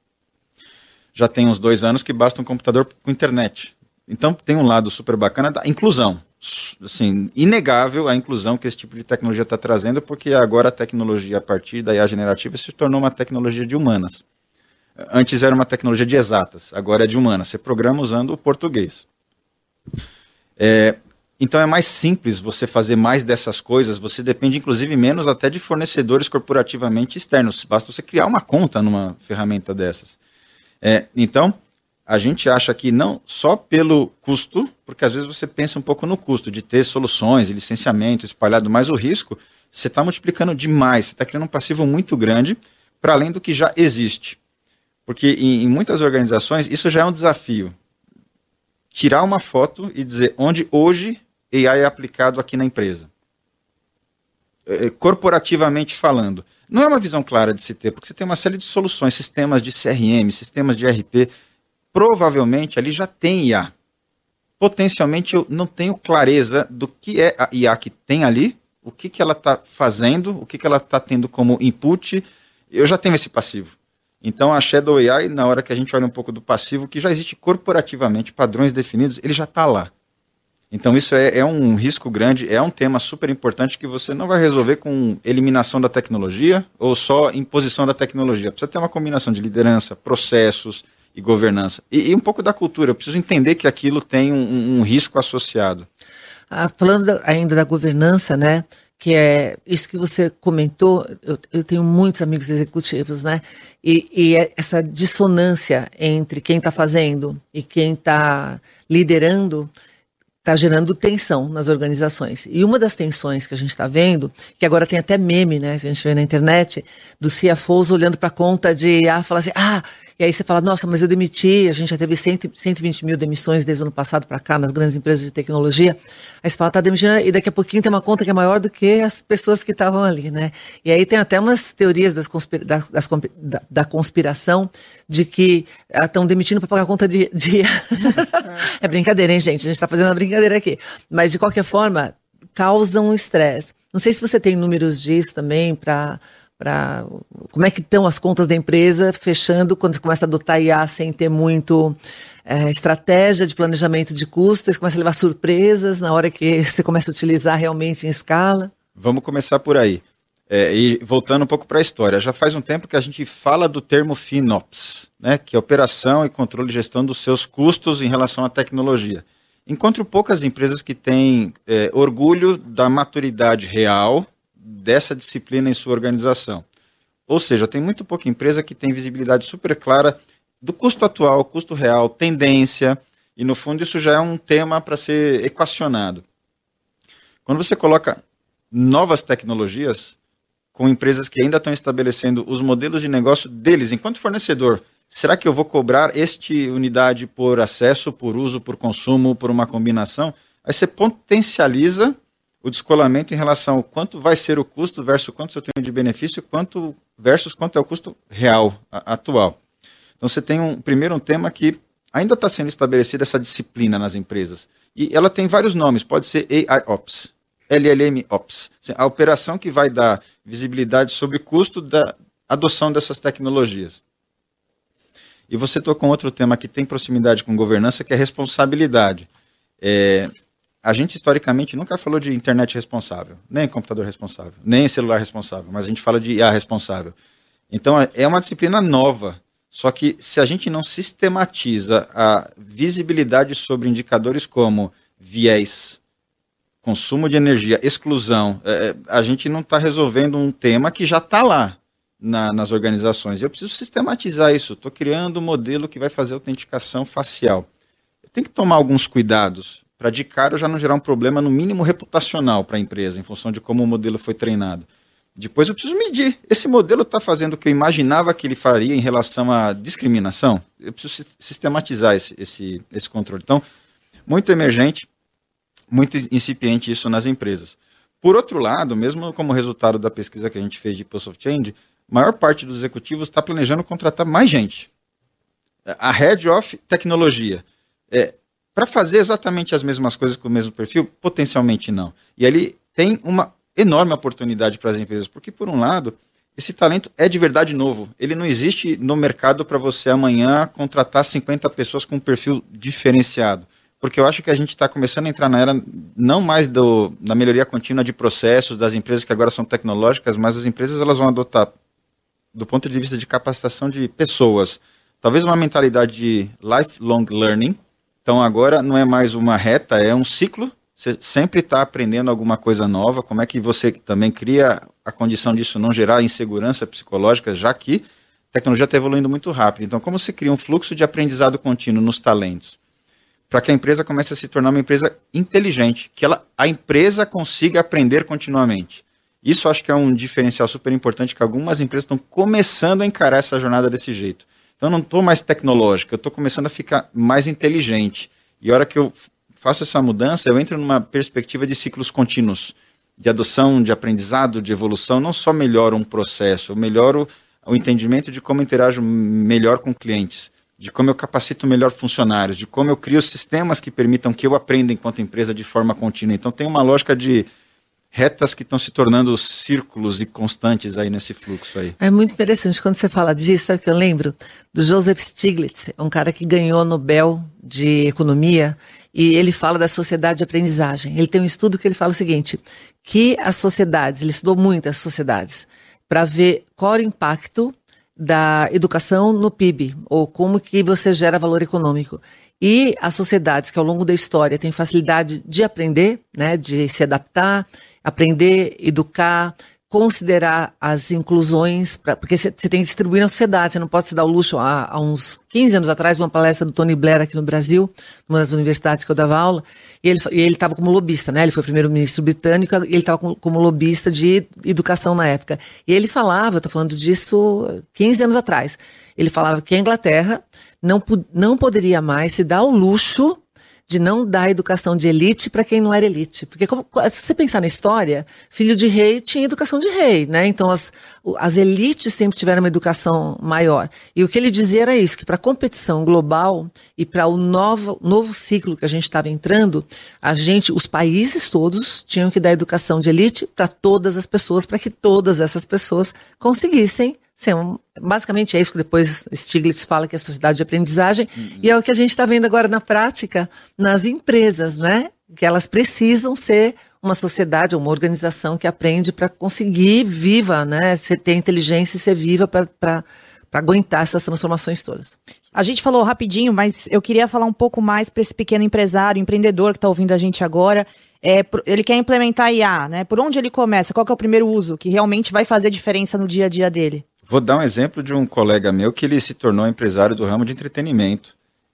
Já tem uns 2 anos que basta um computador com internet. Então tem um lado super bacana da inclusão. Assim, inegável a inclusão que esse tipo de tecnologia está trazendo, porque agora a tecnologia a partir da IA generativa se tornou uma tecnologia de humanas. Antes era uma tecnologia de exatas, agora é de humanas. Você programa usando o português. Então é mais simples você fazer mais dessas coisas, você depende inclusive menos até de fornecedores corporativamente externos. Basta você criar uma conta numa ferramenta dessas. Então, a gente acha que não só pelo custo, porque às vezes você pensa um pouco no custo de ter soluções, licenciamento espalhado, mas o risco, você está multiplicando demais, você está criando um passivo muito grande, para além do que já existe. Porque em muitas organizações isso já é um desafio. Tirar uma foto e dizer onde hoje AI é aplicado aqui na empresa. Corporativamente falando. Não é uma visão clara de se ter, porque você tem uma série de soluções, sistemas de CRM, sistemas de ERP, provavelmente ali já tem IA. Potencialmente eu não tenho clareza do que é a IA que tem ali, o que ela está fazendo, o que ela está tendo como input. Eu já tenho esse passivo. Então a Shadow AI, na hora que a gente olha um pouco do passivo, que já existe corporativamente, padrões definidos, ele já está lá. Então isso é um risco grande, é um tema super importante que você não vai resolver com eliminação da tecnologia ou só imposição da tecnologia. Precisa ter uma combinação de liderança, processos e governança. E um pouco da cultura. Eu preciso entender que aquilo tem um risco associado. Falando ainda da governança, né? Que é isso que você comentou, eu tenho muitos amigos executivos, né? E essa dissonância entre quem está fazendo e quem está liderando está gerando tensão nas organizações. E uma das tensões que a gente está vendo, que agora tem até meme, né? A gente vê na internet, dos CFOs olhando para a conta de falar assim, e aí você fala, nossa, mas eu demiti, a gente já teve 120 mil demissões desde o ano passado para cá, nas grandes empresas de tecnologia. Aí você fala, tá demitindo, e daqui a pouquinho tem uma conta que é maior do que as pessoas que estavam ali, né? E aí tem até umas teorias da conspiração de que estão demitindo para pagar a conta de É brincadeira, hein, gente? A gente está fazendo uma brincadeira aqui. Mas, de qualquer forma, causam um estresse. Não sei se você tem números disso também para como é que estão as contas da empresa fechando quando você começa a adotar IA sem ter muito estratégia de planejamento de custos, começa a levar surpresas na hora que você começa a utilizar realmente em escala? Vamos começar por aí. E voltando um pouco para a história, já faz um tempo que a gente fala do termo FinOps, né, que é operação e controle e gestão dos seus custos em relação à tecnologia. Encontro poucas empresas que têm orgulho da maturidade real dessa disciplina em sua organização. Ou seja, tem muito pouca empresa que tem visibilidade super clara do custo atual, custo real, tendência, e no fundo isso já é um tema para ser equacionado. Quando você coloca novas tecnologias, com empresas que ainda estão estabelecendo os modelos de negócio deles enquanto fornecedor. Será que eu vou cobrar este unidade por acesso, por uso, por consumo, por uma combinação? Aí você potencializa o descolamento em relação ao quanto vai ser o custo versus quanto eu tenho de benefício, versus quanto é o custo real, atual. Então você tem um tema que ainda está sendo estabelecida essa disciplina nas empresas. E ela tem vários nomes, pode ser AI Ops, LLM Ops, a operação que vai dar visibilidade sobre o custo da adoção dessas tecnologias. E você tocou um outro tema que tem proximidade com governança, que é responsabilidade. A gente, historicamente, nunca falou de internet responsável, nem computador responsável, nem celular responsável, mas a gente fala de IA responsável. Então, é uma disciplina nova, só que se a gente não sistematiza a visibilidade sobre indicadores como viés, consumo de energia, exclusão, a gente não está resolvendo um tema que já está lá nas organizações. Eu preciso sistematizar isso. Estou criando um modelo que vai fazer autenticação facial. Eu tenho que tomar alguns cuidados para de cara eu já não gerar um problema, no mínimo reputacional para a empresa, em função de como o modelo foi treinado. Depois eu preciso medir. Esse modelo está fazendo o que eu imaginava que ele faria em relação à discriminação? Eu preciso sistematizar esse controle. Então, muito emergente, muito incipiente isso nas empresas. Por outro lado, mesmo como resultado da pesquisa que a gente fez de Pulse of Change, a maior parte dos executivos está planejando contratar mais gente. A Head of Tecnologia. Para fazer exatamente as mesmas coisas com o mesmo perfil? Potencialmente não. E ali tem uma enorme oportunidade para as empresas, porque, por um lado, esse talento é de verdade novo. Ele não existe no mercado para você amanhã contratar 50 pessoas com um perfil diferenciado. Porque eu acho que a gente está começando a entrar na era não mais da melhoria contínua de processos das empresas que agora são tecnológicas, mas as empresas elas vão adotar, do ponto de vista de capacitação de pessoas, talvez uma mentalidade de lifelong learning. Então agora não é mais uma reta, é um ciclo. Você sempre está aprendendo alguma coisa nova. Como é que você também cria a condição disso não gerar insegurança psicológica, já que a tecnologia está evoluindo muito rápido. Então como você cria um fluxo de aprendizado contínuo nos talentos? Para que a empresa comece a se tornar uma empresa inteligente, que a empresa consiga aprender continuamente. Isso acho que é um diferencial super importante, que algumas empresas estão começando a encarar essa jornada desse jeito. Então eu não estou mais tecnológico, eu estou começando a ficar mais inteligente. E a hora que eu faço essa mudança, eu entro numa perspectiva de ciclos contínuos, de adoção, de aprendizado, de evolução. Não só melhoro um processo, eu melhoro o entendimento de como interajo melhor com clientes, de como eu capacito melhor funcionários, de como eu crio sistemas que permitam que eu aprenda enquanto empresa de forma contínua. Então tem uma lógica de retas que estão se tornando círculos e constantes aí nesse fluxo aí. É muito interessante quando você fala disso, sabe o que eu lembro? Do Joseph Stiglitz, um cara que ganhou Nobel de Economia, e ele fala da sociedade de aprendizagem. Ele tem um estudo que ele fala o seguinte, que as sociedades, ele estudou muitas sociedades, para ver qual era o impacto da educação no PIB, ou como que você gera valor econômico. E as sociedades que ao longo da história têm facilidade de aprender, né, de se adaptar, aprender, educar, considerar as inclusões, porque você tem que distribuir na sociedade, você não pode se dar o luxo. Há uns 15 anos atrás, uma palestra do Tony Blair aqui no Brasil, numa das universidades que eu dava aula, e ele estava como lobista, né? Ele foi primeiro-ministro britânico e ele estava como lobista de educação na época. E ele falava, eu estou falando disso 15 anos atrás, ele falava que a Inglaterra não poderia mais se dar o luxo de não dar educação de elite para quem não era elite. Porque se você pensar na história, filho de rei tinha educação de rei, né? Então as elites sempre tiveram uma educação maior. E o que ele dizia era isso, que para a competição global e para o novo ciclo que a gente estava entrando, os países todos tinham que dar educação de elite para todas as pessoas, para que todas essas pessoas conseguissem ser basicamente é isso que depois Stiglitz fala que é a sociedade de aprendizagem, e é o que a gente está vendo agora na prática nas empresas, né? Que elas precisam ser uma sociedade, uma organização que aprende para conseguir viva, né? Você ter inteligência e ser viva para aguentar essas transformações todas. A gente falou rapidinho, mas eu queria falar um pouco mais para esse pequeno empresário, empreendedor que está ouvindo a gente agora. Ele quer implementar IA, né? Por onde ele começa? Qual que é o primeiro uso que realmente vai fazer diferença no dia a dia dele? Vou dar um exemplo de um colega meu que ele se tornou empresário do ramo de entretenimento.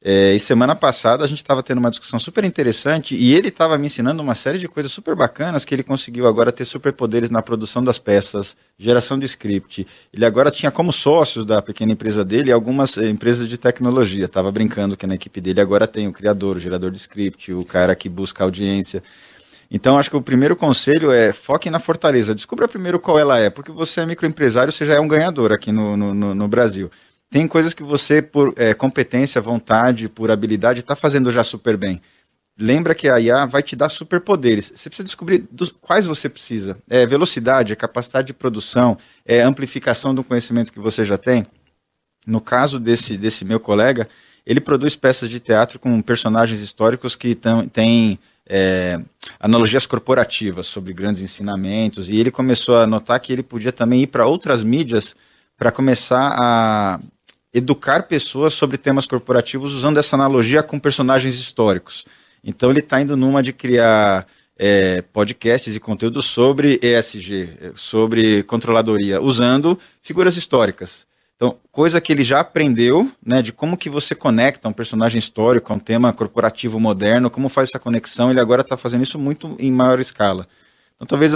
E semana passada a gente estava tendo uma discussão super interessante e ele estava me ensinando uma série de coisas super bacanas que ele conseguiu agora ter superpoderes na produção das peças, geração de script. Ele agora tinha como sócios da pequena empresa dele algumas empresas de tecnologia. Estava brincando que na equipe dele agora tem o criador, o gerador de script, o cara que busca audiência. Então acho que o primeiro conselho é foque na fortaleza. Descubra primeiro qual ela é, porque você é microempresário, você já é um ganhador aqui no Brasil. Tem coisas que você, por competência, vontade, por habilidade, está fazendo já super bem. Lembra que a IA vai te dar superpoderes. Você precisa descobrir quais você precisa. Velocidade, capacidade de produção, amplificação do conhecimento que você já tem. No caso desse meu colega, ele produz peças de teatro com personagens históricos que têm analogias corporativas sobre grandes ensinamentos. E ele começou a notar que ele podia também ir para outras mídias para começar a educar pessoas sobre temas corporativos usando essa analogia com personagens históricos. Então ele está indo numa de criar podcasts e conteúdo sobre ESG, sobre controladoria, usando figuras históricas. Então, coisa que ele já aprendeu, né, de como que você conecta um personagem histórico a um tema corporativo moderno, como faz essa conexão, ele agora está fazendo isso muito em maior escala. Então talvez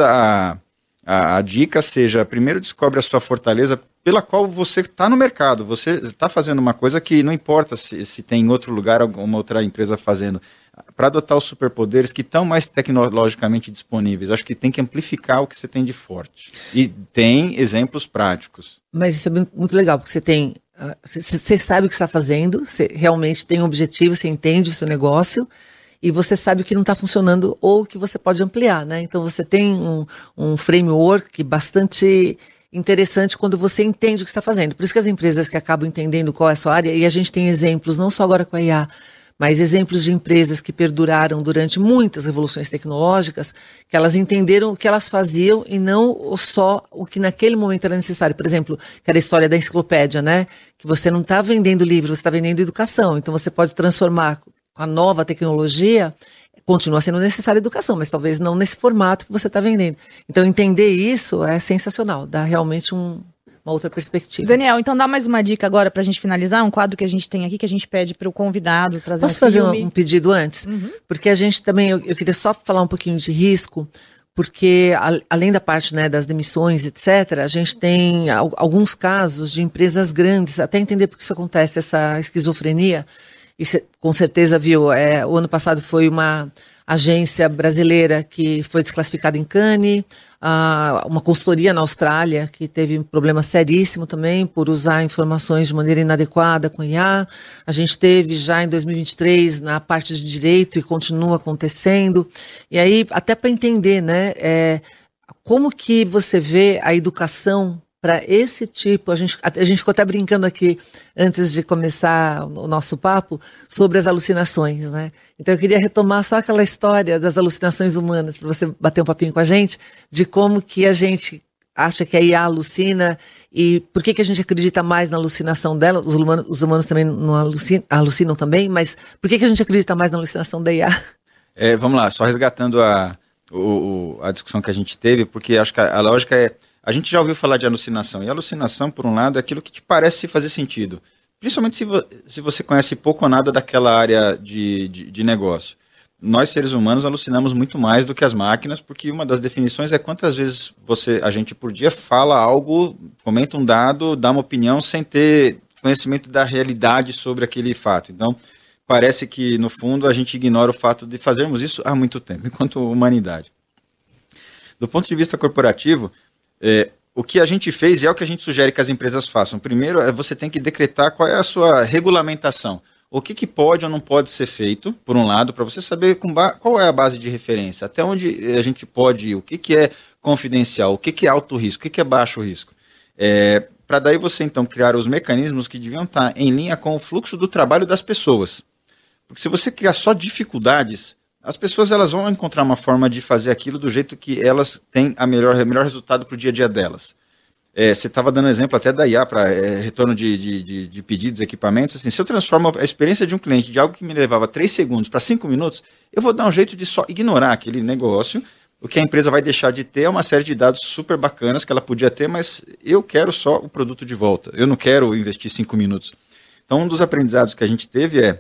a dica seja, primeiro descobre a sua fortaleza pela qual você está no mercado, você está fazendo uma coisa que não importa se tem em outro lugar alguma outra empresa fazendo, para adotar os superpoderes que estão mais tecnologicamente disponíveis. Acho que tem que amplificar o que você tem de forte. E tem exemplos práticos. Mas isso é muito legal, porque você sabe o que está fazendo, você realmente tem um objetivo, você entende o seu negócio, e você sabe o que não está funcionando ou que você pode ampliar, né? Então você tem um framework bastante interessante quando você entende o que está fazendo. Por isso que as empresas que acabam entendendo qual é a sua área, e a gente tem exemplos, não só agora com a IA, mas exemplos de empresas que perduraram durante muitas revoluções tecnológicas, que elas entenderam o que elas faziam e não só o que naquele momento era necessário. Por exemplo, que era a história da enciclopédia, né? Que você não está vendendo livro, você está vendendo educação. Então você pode transformar com a nova tecnologia, continua sendo necessária educação, mas talvez não nesse formato que você está vendendo. Então entender isso é sensacional, dá realmente uma outra perspectiva. Daniel, então dá mais uma dica agora para a gente finalizar, um quadro que a gente tem aqui, que a gente pede para o convidado trazer Posso fazer um pedido antes? Uhum. Porque a gente também, eu queria só falar um pouquinho de risco, porque além da parte, né, das demissões, etc., a gente tem alguns casos de empresas grandes, até entender por que isso acontece, essa esquizofrenia, e você com certeza viu, o ano passado foi uma agência brasileira que foi desclassificada em Cannes, uma consultoria na Austrália que teve um problema seríssimo também por usar informações de maneira inadequada com IA. A gente teve já em 2023 na parte de direito e continua acontecendo. E aí, até para entender, né, como que você vê a educação para esse tipo, a gente ficou até brincando aqui antes de começar o nosso papo sobre as alucinações, né? Então eu queria retomar só aquela história das alucinações humanas, para você bater um papinho com a gente, de como que a gente acha que a IA alucina e por que a gente acredita mais na alucinação dela. Os humanos também não alucinam também, mas por que a gente acredita mais na alucinação da IA? Vamos lá, só resgatando a discussão que a gente teve, porque acho que a lógica é, a gente já ouviu falar de alucinação, e alucinação, por um lado, é aquilo que te parece fazer sentido, principalmente se você conhece pouco ou nada daquela área de negócio. Nós, seres humanos, alucinamos muito mais do que as máquinas, porque uma das definições é quantas vezes a gente por dia fala algo, comenta um dado, dá uma opinião sem ter conhecimento da realidade sobre aquele fato. Então, parece que, no fundo, a gente ignora o fato de fazermos isso há muito tempo, enquanto humanidade. Do ponto de vista corporativo, o que a gente fez e é o que a gente sugere que as empresas façam. Primeiro, você tem que decretar qual é a sua regulamentação. O que pode ou não pode ser feito, por um lado, para você saber qual é a base de referência, até onde a gente pode ir, o que é confidencial, o que é alto risco, o que é baixo risco. Para daí você, então, criar os mecanismos que deviam estar em linha com o fluxo do trabalho das pessoas. Porque se você criar só dificuldades, as pessoas elas vão encontrar uma forma de fazer aquilo do jeito que elas têm o melhor resultado para o dia a dia delas. Você estava dando exemplo até da IA para retorno de pedidos, equipamentos. Assim, se eu transformo a experiência de um cliente de algo que me levava 3 segundos para 5 minutos, eu vou dar um jeito de só ignorar aquele negócio. O que a empresa vai deixar de ter é uma série de dados super bacanas que ela podia ter, mas eu quero só o produto de volta. Eu não quero investir 5 minutos. Então, um dos aprendizados que a gente teve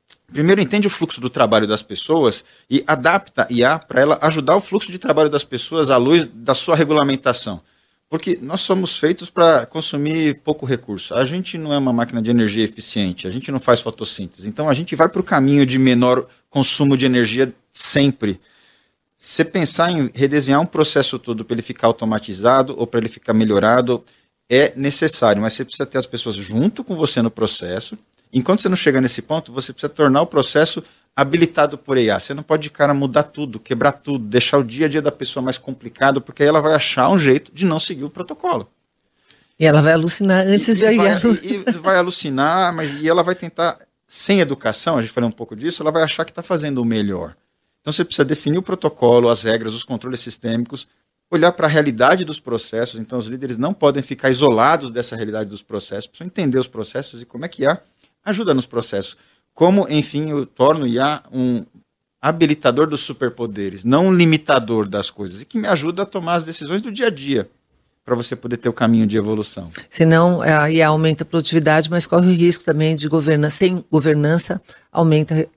primeiro entende o fluxo do trabalho das pessoas e adapta IA para ela ajudar o fluxo de trabalho das pessoas à luz da sua regulamentação. Porque nós somos feitos para consumir pouco recurso. A gente não é uma máquina de energia eficiente, a gente não faz fotossíntese. Então a gente vai para o caminho de menor consumo de energia sempre. Você pensar em redesenhar um processo todo para ele ficar automatizado ou para ele ficar melhorado é necessário, mas você precisa ter as pessoas junto com você no processo. Enquanto você não chega nesse ponto, você precisa tornar o processo habilitado por IA. Você não pode, de cara, mudar tudo, quebrar tudo, deixar o dia a dia da pessoa mais complicado, porque aí ela vai achar um jeito de não seguir o protocolo. E ela vai alucinar antes de IA. E vai alucinar, e ela vai tentar, sem educação, a gente falou um pouco disso, ela vai achar que está fazendo o melhor. Então você precisa definir o protocolo, as regras, os controles sistêmicos, olhar para a realidade dos processos. Então os líderes não podem ficar isolados dessa realidade dos processos, precisam entender os processos e como é que IA ajuda nos processos. Como, enfim, eu torno IA um habilitador dos superpoderes, não um limitador das coisas, e que me ajuda a tomar as decisões do dia a dia, para você poder ter o caminho de evolução. Senão, a IA aumenta a produtividade, mas corre o risco também de sem governança, aumenta